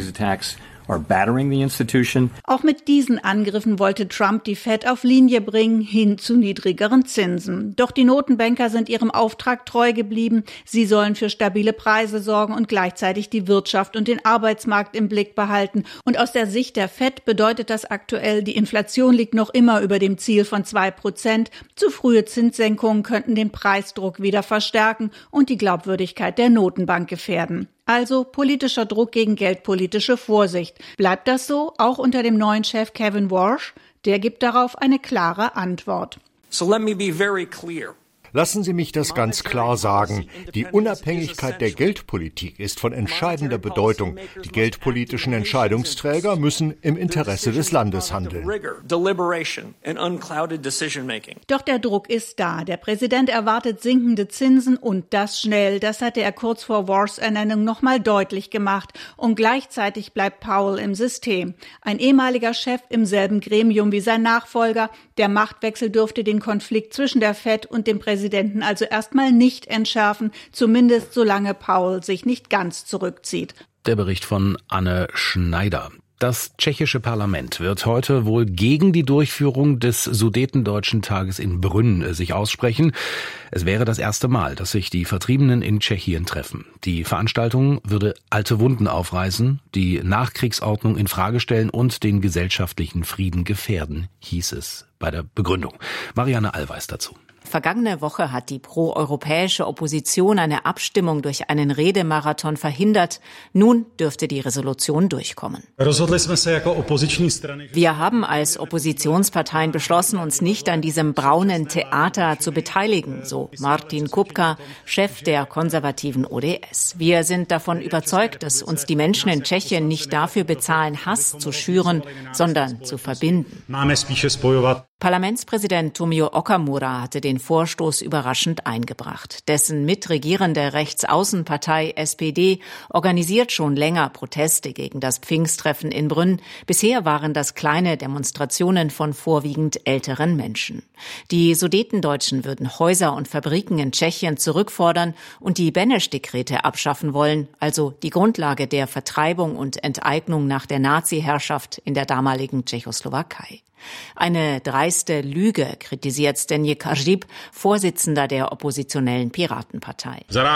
Auch mit diesen Angriffen wollte Trump die Fed auf Linie bringen, hin zu niedrigeren Zinsen. Doch die Notenbanker sind ihrem Auftrag treu geblieben. Sie sollen für stabile Preise sorgen und gleichzeitig die Wirtschaft und den Arbeitsmarkt im Blick behalten. Und aus der Sicht der Fed bedeutet das aktuell, die Inflation liegt noch immer über dem Ziel von zwei Prozent. Zu frühe Zinssenkungen könnten den Preisdruck wieder verstärken und die Glaubwürdigkeit der Notenbank gefährden. Also politischer Druck gegen geldpolitische Vorsicht. Bleibt das so, auch unter dem neuen Chef Kevin Warsh? Der gibt darauf eine klare Antwort. So let me be very clear. Lassen Sie mich das ganz klar sagen. Die Unabhängigkeit der Geldpolitik ist von entscheidender Bedeutung. Die geldpolitischen Entscheidungsträger müssen im Interesse des Landes handeln. Doch der Druck ist da. Der Präsident erwartet sinkende Zinsen und das schnell. Das hatte er kurz vor Warshs Ernennung noch mal deutlich gemacht. Und gleichzeitig bleibt Powell im System. Ein ehemaliger Chef im selben Gremium wie sein Nachfolger. Der Machtwechsel dürfte den Konflikt zwischen der Fed und dem Präsidenten also erstmal nicht entschärfen, zumindest solange Powell sich nicht ganz zurückzieht. Der Bericht von Anne Schneider. Das tschechische Parlament wird heute wohl gegen die Durchführung des Sudetendeutschen Tages in Brünn sich aussprechen. Es wäre das erste Mal, dass sich die Vertriebenen in Tschechien treffen. Die Veranstaltung würde alte Wunden aufreißen, die Nachkriegsordnung in Frage stellen und den gesellschaftlichen Frieden gefährden, hieß es bei der Begründung. Marianne Allweis dazu. Vergangene Woche hat die proeuropäische Opposition eine Abstimmung durch einen Redemarathon verhindert. Nun dürfte die Resolution durchkommen. Wir haben als Oppositionsparteien beschlossen, uns nicht an diesem braunen Theater zu beteiligen, so Martin Kupka, Chef der konservativen O D S. Wir sind davon überzeugt, dass uns die Menschen in Tschechien nicht dafür bezahlen, Hass zu schüren, sondern zu verbinden. Parlamentspräsident Tomio Okamura hatte den Vorstoß überraschend eingebracht. Dessen mitregierende Rechtsaußenpartei S P D organisiert schon länger Proteste gegen das Pfingsttreffen in Brünn. Bisher waren das kleine Demonstrationen von vorwiegend älteren Menschen. Die Sudetendeutschen würden Häuser und Fabriken in Tschechien zurückfordern und die Beneš-Dekrete abschaffen wollen, also die Grundlage der Vertreibung und Enteignung nach der Nazi-Herrschaft in der damaligen Tschechoslowakei. Eine dreiste Lüge, kritisiert Zdeněk Hřib, Vorsitzender der oppositionellen Piratenpartei.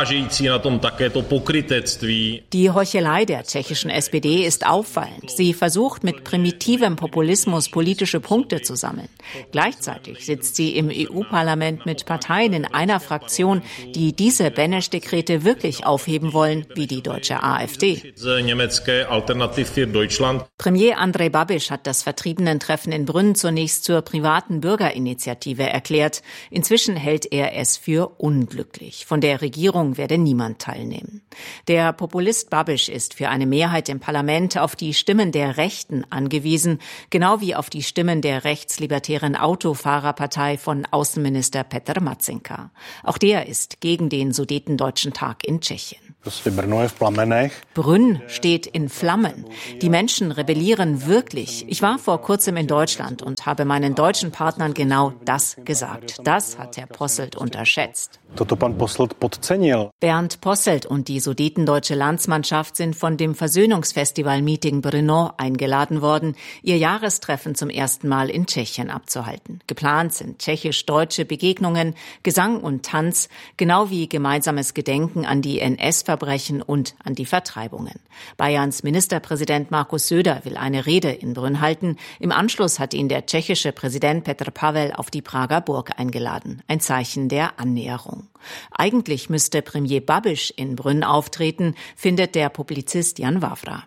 Die Heuchelei der tschechischen S P D ist auffallend. Sie versucht mit primitivem Populismus politische Punkte zu sammeln. Gleichzeitig sitzt sie im E U-Parlament mit Parteien in einer Fraktion, die diese Beneš-Dekrete wirklich aufheben wollen, wie die deutsche AfD. Premier Andrej Babiš hat das Vertriebenentreffen in Brünn zunächst zur privaten Bürgerinitiative erklärt. Inzwischen hält er es für unglücklich. Von der Regierung werde niemand teilnehmen. Der Populist Babiš ist für eine Mehrheit im Parlament auf die Stimmen der Rechten angewiesen, genau wie auf die Stimmen der rechtslibertären Autofahrerpartei von Außenminister Petr Matzenka. Auch der ist gegen den Sudetendeutschen Tag in Tschechien. Brünn steht in Flammen. Die Menschen rebellieren wirklich. Ich war vor kurzem in Deutschland und habe meinen deutschen Partnern genau das gesagt. Das hat Herr Posselt unterschätzt. Bernd Posselt und die sudetendeutsche Landsmannschaft sind von dem Versöhnungsfestival-Meeting Brno eingeladen worden, ihr Jahrestreffen zum ersten Mal in Tschechien abzuhalten. Geplant sind tschechisch-deutsche Begegnungen, Gesang und Tanz, genau wie gemeinsames Gedenken an die N S-Verbrechen und an die Vertreibungen. Bayerns Ministerpräsident Markus Söder will eine Rede in Brünn halten. Im Anschluss hat ihn der tschechische Präsident Petr Pavel auf die Prager Burg eingeladen. Ein Zeichen der Annäherung. Eigentlich müsste Premier Babiš in Brünn auftreten, findet der Publizist Jan Wawra.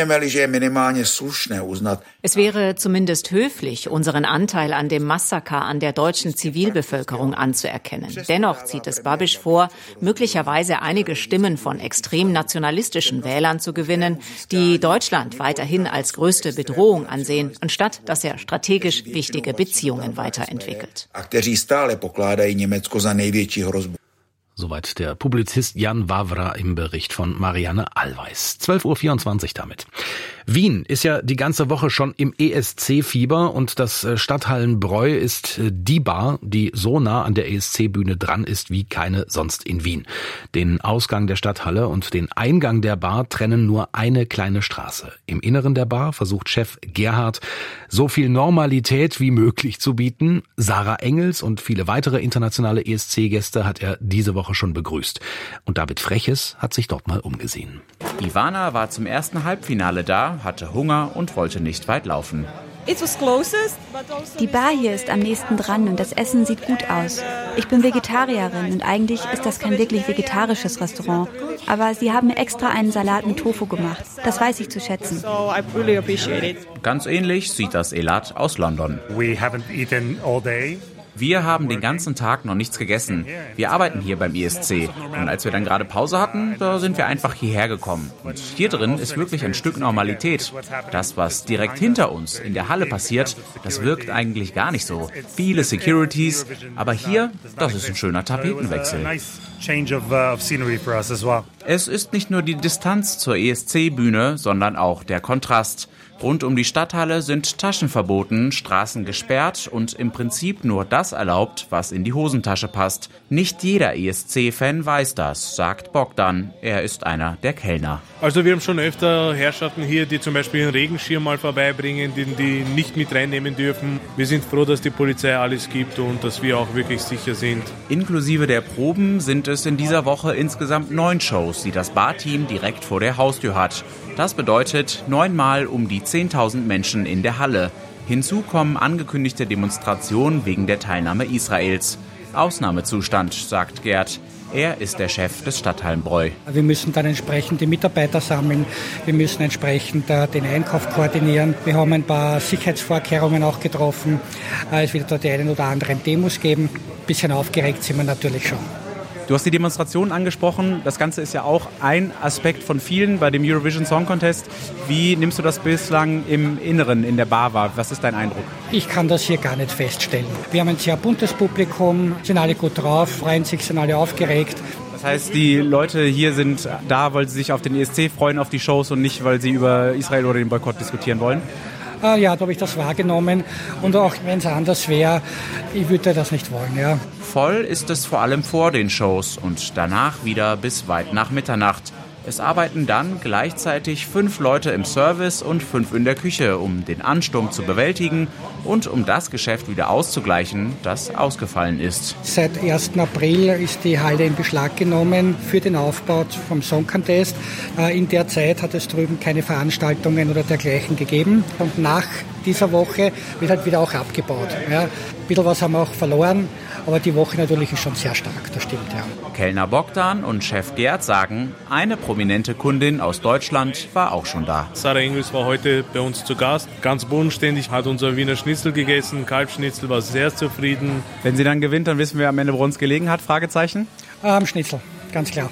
Es wäre zumindest höflich, unseren Anteil an dem Massaker an der deutschen Zivilbevölkerung anzuerkennen. Dennoch zieht es Babiš vor, möglicherweise einige Stimmen von extrem nationalistischen Wählern zu gewinnen, die Deutschland weiterhin als größte Bedrohung ansehen, anstatt dass er strategisch wichtige Beziehungen weiterentwickelt. Soweit der Publizist Jan Wawra im Bericht von Marianne Allweis. zwölf Uhr vierundzwanzig damit. Wien ist ja die ganze Woche schon im E S C-Fieber und das Stadthallenbräu ist die Bar, die so nah an der E S C-Bühne dran ist wie keine sonst in Wien. Den Ausgang der Stadthalle und den Eingang der Bar trennen nur eine kleine Straße. Im Inneren der Bar versucht Chef Gerhard, so viel Normalität wie möglich zu bieten. Sarah Engels und viele weitere internationale E S C-Gäste hat er diese Woche schon begrüßt. Und David Freches hat sich dort mal umgesehen. Ivana war zum ersten Halbfinale da, hatte Hunger und wollte nicht weit laufen. Die Bar hier ist am nächsten dran und das Essen sieht gut aus. Ich bin Vegetarierin und eigentlich ist das kein wirklich vegetarisches Restaurant. Aber sie haben mir extra einen Salat mit Tofu gemacht. Das weiß ich zu schätzen. Ganz ähnlich sieht das Elat aus London. Wir haben den ganzen Tag noch nichts gegessen. Wir arbeiten hier beim E S C. Und als wir dann gerade Pause hatten, da sind wir einfach hierher gekommen. Und hier drin ist wirklich ein Stück Normalität. Das, was direkt hinter uns in der Halle passiert, das wirkt eigentlich gar nicht so. Viele Securities, aber hier, das ist ein schöner Tapetenwechsel. Es ist nicht nur die Distanz zur E S C-Bühne, sondern auch der Kontrast. Rund um die Stadthalle sind Taschen verboten, Straßen gesperrt und im Prinzip nur das erlaubt, was in die Hosentasche passt. Nicht jeder E S C-Fan weiß das, sagt Bogdan. Er ist einer der Kellner. Also wir haben schon öfter Herrschaften hier, die zum Beispiel einen Regenschirm mal vorbeibringen, den die nicht mit reinnehmen dürfen. Wir sind froh, dass die Polizei alles gibt und dass wir auch wirklich sicher sind. Inklusive der Proben sind es in dieser Woche insgesamt neun Shows, die das Barteam direkt vor der Haustür hat. Das bedeutet neunmal um die zehntausend Menschen in der Halle. Hinzu kommen angekündigte Demonstrationen wegen der Teilnahme Israels. Ausnahmezustand, sagt Gerd. Er ist der Chef des Stadthallenbräu. Wir müssen dann entsprechend die Mitarbeiter sammeln. Wir müssen entsprechend den Einkauf koordinieren. Wir haben ein paar Sicherheitsvorkehrungen auch getroffen. Es wird dort die einen oder anderen Demos geben. Ein bisschen aufgeregt sind wir natürlich schon. Du hast die Demonstrationen angesprochen. Das Ganze ist ja auch ein Aspekt von vielen bei dem Eurovision Song Contest. Wie nimmst du das bislang im Inneren, in der Bar wahr? Was ist dein Eindruck? Ich kann das hier gar nicht feststellen. Wir haben ein sehr buntes Publikum, sind alle gut drauf, freuen sich, sind alle aufgeregt. Das heißt, die Leute hier sind da, weil sie sich auf den E S C freuen, auf die Shows und nicht, weil sie über Israel oder den Boykott diskutieren wollen? Ah, ja, da habe ich das wahrgenommen. Und auch wenn es anders wäre, ich würde das nicht wollen. Ja. Voll ist es vor allem vor den Shows und danach wieder bis weit nach Mitternacht. Es arbeiten dann gleichzeitig fünf Leute im Service und fünf in der Küche, um den Ansturm zu bewältigen und um das Geschäft wieder auszugleichen, das ausgefallen ist. Seit ersten April ist die Halle in Beschlag genommen für den Aufbau vom Song Contest. In der Zeit hat es drüben keine Veranstaltungen oder dergleichen gegeben. Und nach dieser Woche wird halt wieder auch abgebaut. Ja, ein bisschen was haben wir auch verloren. Aber die Woche natürlich ist schon sehr stark, das stimmt, ja. Kellner Bogdan und Chef Gerd sagen, eine prominente Kundin aus Deutschland war auch schon da. Sarah Engels war heute bei uns zu Gast. Ganz bodenständig, hat unser Wiener Schnitzel gegessen, Kalbschnitzel, war sehr zufrieden. Wenn sie dann gewinnt, dann wissen wir am Ende, woran es gelegen hat, Fragezeichen? Am Schnitzel, ganz klar.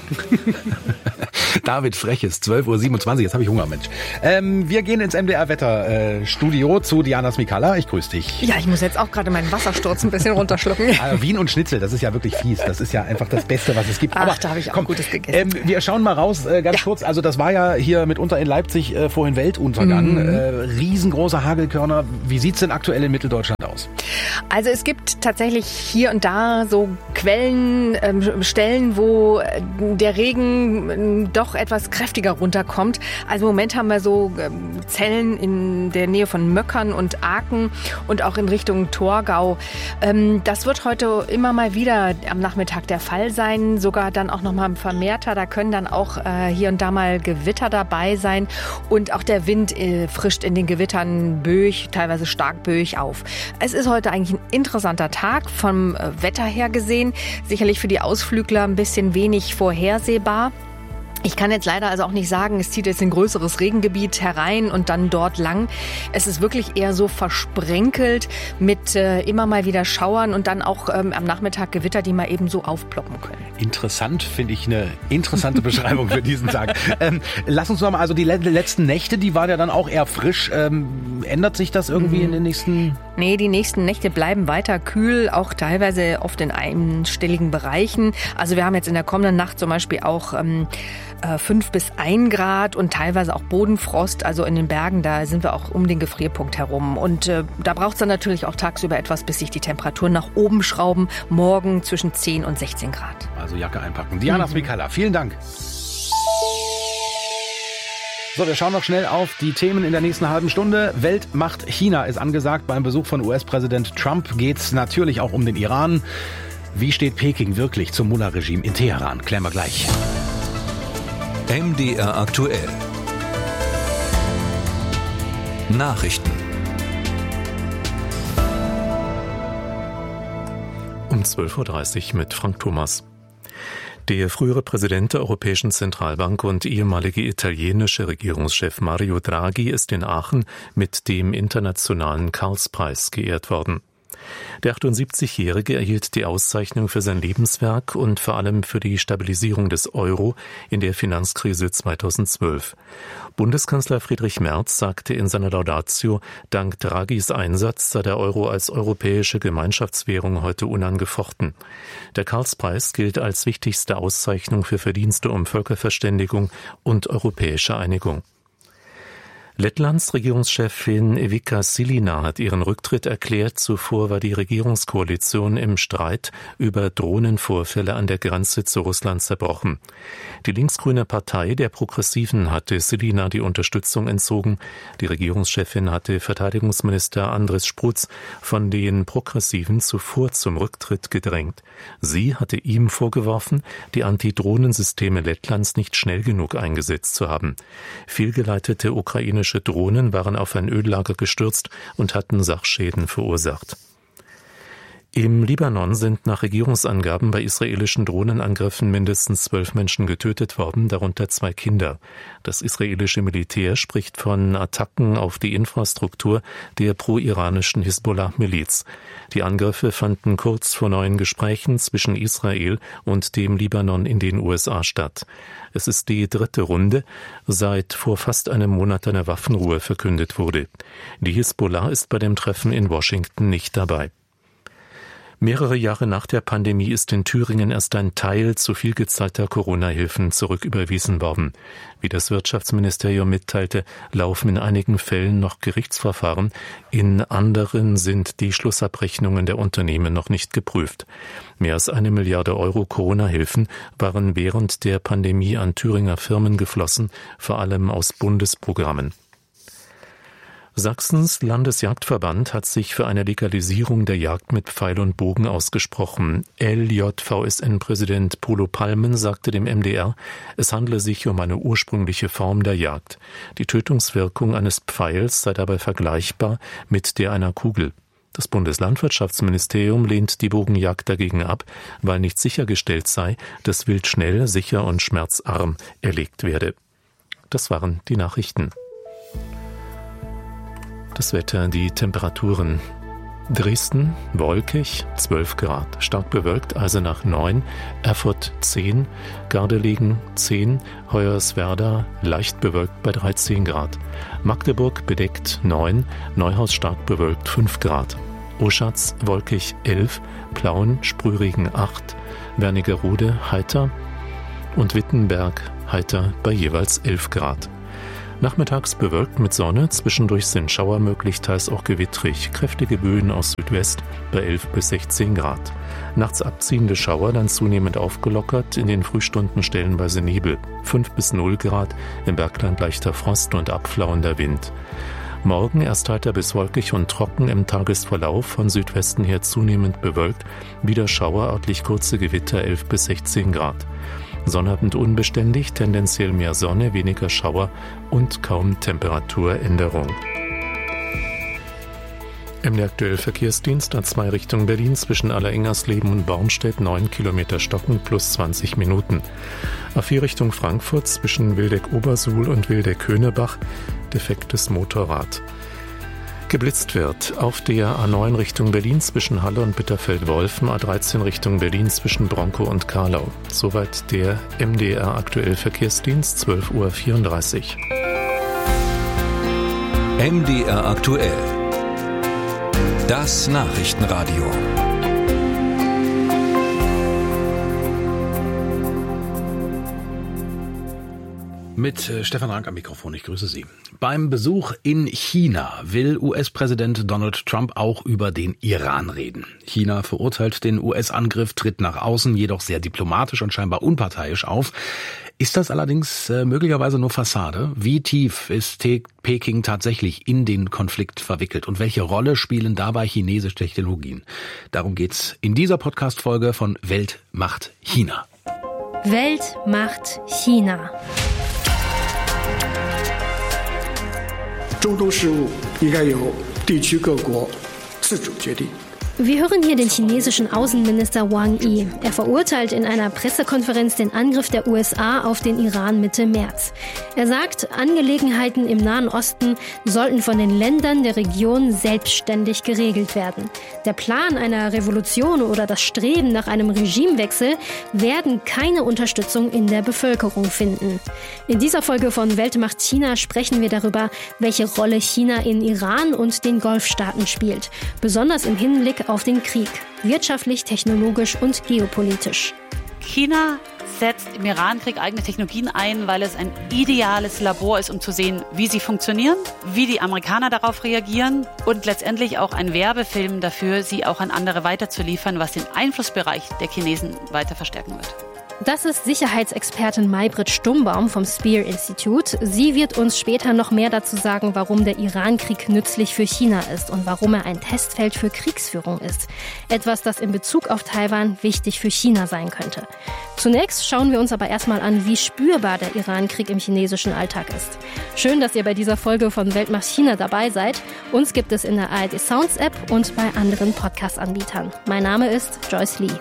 David Freches, zwölf Uhr siebenundzwanzig, jetzt habe ich Hunger, Mensch. Ähm, wir gehen ins M D R-Wetterstudio äh, zu Diana Smikala. Ich grüße dich. Ja, ich muss jetzt auch gerade meinen Wassersturz ein bisschen runterschlucken. Also Wien und Schnitzel, das ist ja wirklich fies. Das ist ja einfach das Beste, was es gibt. Ach, Aber da habe ich auch komm, Gutes gegessen. Ähm, wir schauen mal raus, äh, ganz ja. kurz. Also das war ja hier mitunter in Leipzig äh, vorhin Weltuntergang. Mhm. Äh, riesengroße Hagelkörner. Wie sieht's denn aktuell in Mitteldeutschland aus? Also es gibt tatsächlich hier und da so Quellen, ähm, Stellen, wo der Regen ähm, doch etwas kräftiger runterkommt. Also im Moment haben wir so ähm, Zellen in der Nähe von Möckern und Aachen und auch in Richtung Torgau. Ähm, das wird heute immer mal wieder am Nachmittag der Fall sein, sogar dann auch nochmal vermehrter. Da können dann auch äh, hier und da mal Gewitter dabei sein und auch der Wind äh, frischt in den Gewittern böig, teilweise stark böig auf. Es ist heute eigentlich ein interessanter Tag vom äh, Wetter her gesehen. Sicherlich für die Ausflügler ein bisschen wenig vorhersehbar. Ich kann jetzt leider also auch nicht sagen, es zieht jetzt ein größeres Regengebiet herein und dann dort lang. Es ist wirklich eher so versprenkelt mit äh, immer mal wieder Schauern und dann auch ähm, am Nachmittag Gewitter, die mal eben so aufploppen können. Interessant, finde ich eine interessante Beschreibung für diesen Tag. Ähm, lass uns noch mal, also die le- letzten Nächte, die waren ja dann auch eher frisch. Ähm, ändert sich das irgendwie mhm. in den nächsten... Nee, die nächsten Nächte bleiben weiter kühl, auch teilweise oft in einstelligen Bereichen. Also wir haben jetzt in der kommenden Nacht zum Beispiel auch ähm, fünf bis ein Grad und teilweise auch Bodenfrost. Also in den Bergen, da sind wir auch um den Gefrierpunkt herum. Und äh, da braucht es dann natürlich auch tagsüber etwas, bis sich die Temperaturen nach oben schrauben. Morgen zwischen zehn und sechzehn Grad. Also Jacke einpacken. Diana mhm. Smikala, vielen Dank. So, wir schauen noch schnell auf die Themen in der nächsten halben Stunde. Weltmacht China ist angesagt. Beim Besuch von U S-Präsident Trump geht es natürlich auch um den Iran. Wie steht Peking wirklich zum Mullah-Regime in Teheran? Klären wir gleich. M D R aktuell. Nachrichten. Um zwölf Uhr dreißig mit Frank Thomas. Der frühere Präsident der Europäischen Zentralbank und ehemalige italienische Regierungschef Mario Draghi ist in Aachen mit dem internationalen Karlspreis geehrt worden. Der achtundsiebzigjährige erhielt die Auszeichnung für sein Lebenswerk und vor allem für die Stabilisierung des Euro in der Finanzkrise zweitausendzwölf. Bundeskanzler Friedrich Merz sagte in seiner Laudatio, dank Draghis Einsatz sei der Euro als europäische Gemeinschaftswährung heute unangefochten. Der Karlspreis gilt als wichtigste Auszeichnung für Verdienste um Völkerverständigung und europäische Einigung. Lettlands Regierungschefin Ivica Silina hat ihren Rücktritt erklärt. Zuvor war die Regierungskoalition im Streit über Drohnenvorfälle an der Grenze zu Russland zerbrochen. Die linksgrüne Partei der Progressiven hatte Silina die Unterstützung entzogen. Die Regierungschefin hatte Verteidigungsminister Andris Sprutz von den Progressiven zuvor zum Rücktritt gedrängt. Sie hatte ihm vorgeworfen, die Antidrohnensysteme Lettlands nicht schnell genug eingesetzt zu haben. Fehlgeleitete ukrainische Drohnen waren auf ein Öllager gestürzt und hatten Sachschäden verursacht. Im Libanon sind nach Regierungsangaben bei israelischen Drohnenangriffen mindestens zwölf Menschen getötet worden, darunter zwei Kinder. Das israelische Militär spricht von Attacken auf die Infrastruktur der pro-iranischen Hisbollah-Miliz. Die Angriffe fanden kurz vor neuen Gesprächen zwischen Israel und dem Libanon in den U S A statt. Es ist die dritte Runde, seit vor fast einem Monat eine Waffenruhe verkündet wurde. Die Hisbollah ist bei dem Treffen in Washington nicht dabei. Mehrere Jahre nach der Pandemie ist in Thüringen erst ein Teil zu viel gezahlter Corona-Hilfen zurücküberwiesen worden. Wie das Wirtschaftsministerium mitteilte, laufen in einigen Fällen noch Gerichtsverfahren, in anderen sind die Schlussabrechnungen der Unternehmen noch nicht geprüft. Mehr als eine Milliarde Euro Corona-Hilfen waren während der Pandemie an Thüringer Firmen geflossen, vor allem aus Bundesprogrammen. Sachsens Landesjagdverband hat sich für eine Legalisierung der Jagd mit Pfeil und Bogen ausgesprochen. L J V S N-Präsident Polo Palmen sagte dem M D R, es handle sich um eine ursprüngliche Form der Jagd. Die Tötungswirkung eines Pfeils sei dabei vergleichbar mit der einer Kugel. Das Bundeslandwirtschaftsministerium lehnt die Bogenjagd dagegen ab, weil nicht sichergestellt sei, dass Wild schnell, sicher und schmerzarm erlegt werde. Das waren die Nachrichten. Das Wetter, die Temperaturen. Dresden, wolkig, zwölf Grad, stark bewölkt, Eisenach neun, Erfurt zehn, Gardelegen zehn, Hoyerswerda leicht bewölkt bei dreizehn Grad, Magdeburg bedeckt neun, Neuhaus stark bewölkt fünf Grad, Oschatz wolkig elf, Plauen Sprühregen acht, Wernigerode heiter und Wittenberg heiter bei jeweils elf Grad. Nachmittags bewölkt mit Sonne, zwischendurch sind Schauer möglich, teils auch gewittrig, kräftige Böen aus Südwest bei elf bis sechzehn Grad. Nachts abziehende Schauer, dann zunehmend aufgelockert, in den Frühstunden stellenweise Nebel, fünf bis null Grad, im Bergland leichter Frost und abflauender Wind. Morgen erst heiter bis wolkig und trocken, im Tagesverlauf von Südwesten her zunehmend bewölkt, wieder Schauer, örtlich kurze Gewitter elf bis sechzehn Grad. Sonnabend unbeständig, tendenziell mehr Sonne, weniger Schauer und kaum Temperaturänderung. M D aktuell Verkehrsdienst A zwei Richtung Berlin zwischen Allerengersleben und Bornstedt neun Kilometer stocken plus zwanzig Minuten. A vier Richtung Frankfurt zwischen Wildeck-Obersuhl und Wildeck-Höhnebach defektes Motorrad. Geblitzt wird auf der A neun Richtung Berlin zwischen Halle und Bitterfeld-Wolfen, A dreizehn Richtung Berlin zwischen Bronkow und Karlau. Soweit der M D R aktuell Verkehrsdienst, zwölf Uhr vierunddreißig. M D R aktuell. Das Nachrichtenradio. Mit Stefan Rank am Mikrofon, ich grüße Sie. Beim Besuch in China will U S-Präsident Donald Trump auch über den Iran reden. China verurteilt den U S-Angriff, tritt nach außen jedoch sehr diplomatisch und scheinbar unparteiisch auf. Ist das allerdings äh, möglicherweise nur Fassade? Wie tief ist Te- Peking tatsächlich in den Konflikt verwickelt und welche Rolle spielen dabei chinesische Technologien? Darum geht's in dieser Podcast-Folge von Welt macht China. Welt macht China. Wir hören hier den chinesischen Außenminister Wang Yi. Er verurteilt in einer Pressekonferenz den Angriff der U S A auf den Iran Mitte März. Er sagt, Angelegenheiten im Nahen Osten sollten von den Ländern der Region selbstständig geregelt werden. Der Plan einer Revolution oder das Streben nach einem Regimewechsel werden keine Unterstützung in der Bevölkerung finden. In dieser Folge von Welt macht China sprechen wir darüber, welche Rolle China in Iran und den Golfstaaten spielt, besonders im Hinblick auf den Krieg, wirtschaftlich, technologisch und geopolitisch. China setzt im Iran-Krieg eigene Technologien ein, weil es ein ideales Labor ist, um zu sehen, wie sie funktionieren, wie die Amerikaner darauf reagieren und letztendlich auch ein Werbefilm dafür, sie auch an andere weiterzuliefern, was den Einflussbereich der Chinesen weiter verstärken wird. Das ist Sicherheitsexpertin Maybrit Stumbaum vom Spear Institute. Sie wird uns später noch mehr dazu sagen, warum der Iran-Krieg nützlich für China ist und warum er ein Testfeld für Kriegsführung ist. Etwas, das in Bezug auf Taiwan wichtig für China sein könnte. Zunächst schauen wir uns aber erstmal an, wie spürbar der Iran-Krieg im chinesischen Alltag ist. Schön, dass ihr bei dieser Folge von Welt macht China dabei seid. Uns gibt es in der A R D Sounds App und bei anderen Podcast-Anbietern. Mein Name ist Joyce Lee.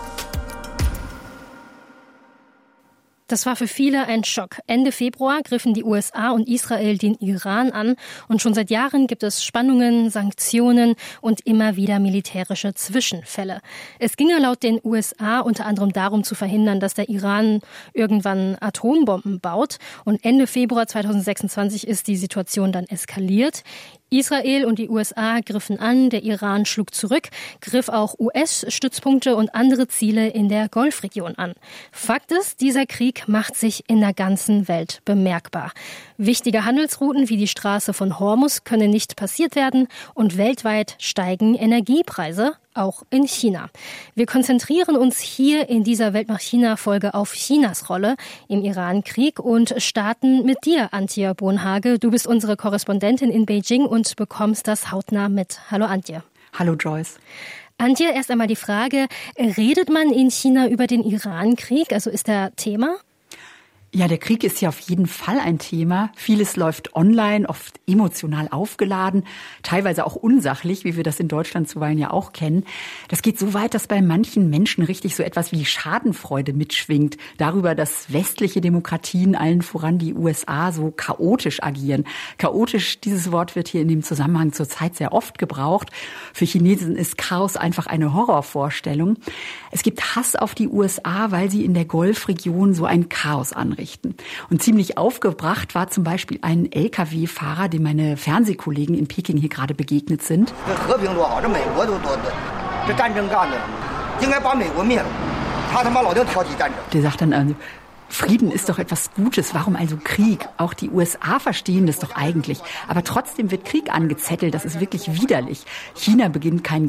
Das war für viele ein Schock. Ende Februar griffen die U S A und Israel den Iran an und schon seit Jahren gibt es Spannungen, Sanktionen und immer wieder militärische Zwischenfälle. Es ginge laut den U S A unter anderem darum zu verhindern, dass der Iran irgendwann Atombomben baut und Ende Februar zweitausendsechsundzwanzig ist die Situation dann eskaliert. Israel und die U S A griffen an, der Iran schlug zurück, griff auch U S-Stützpunkte und andere Ziele in der Golfregion an. Fakt ist, dieser Krieg macht sich in der ganzen Welt bemerkbar. Wichtige Handelsrouten wie die Straße von Hormuz können nicht passiert werden und weltweit steigen Energiepreise, auch in China. Wir konzentrieren uns hier in dieser Welt macht China-Folge auf Chinas Rolle im Iran-Krieg und starten mit dir, Antje Bonhage. Du bist unsere Korrespondentin in Beijing und bekommst das hautnah mit. Hallo Antje. Hallo Joyce. Antje, erst einmal die Frage, redet man in China über den Iran-Krieg? Also ist der Thema? Ja, der Krieg ist ja auf jeden Fall ein Thema. Vieles läuft online, oft emotional aufgeladen, teilweise auch unsachlich, wie wir das in Deutschland zuweilen ja auch kennen. Das geht so weit, dass bei manchen Menschen richtig so etwas wie Schadenfreude mitschwingt, darüber, dass westliche Demokratien, allen voran die U S A, so chaotisch agieren. Chaotisch, dieses Wort wird hier in dem Zusammenhang zurzeit sehr oft gebraucht. Für Chinesen ist Chaos einfach eine Horrorvorstellung. Es gibt Hass auf die U S A, weil sie in der Golfregion so ein Chaos anrichten. Und ziemlich aufgebracht war zum Beispiel ein L K W-Fahrer, dem meine Fernsehkollegen in Peking hier gerade begegnet sind. Der sagt dann, äh, Frieden ist doch etwas Gutes, warum also Krieg? Auch die U S A verstehen das doch eigentlich. Aber trotzdem wird Krieg angezettelt, das ist wirklich widerlich. China beginnt keinen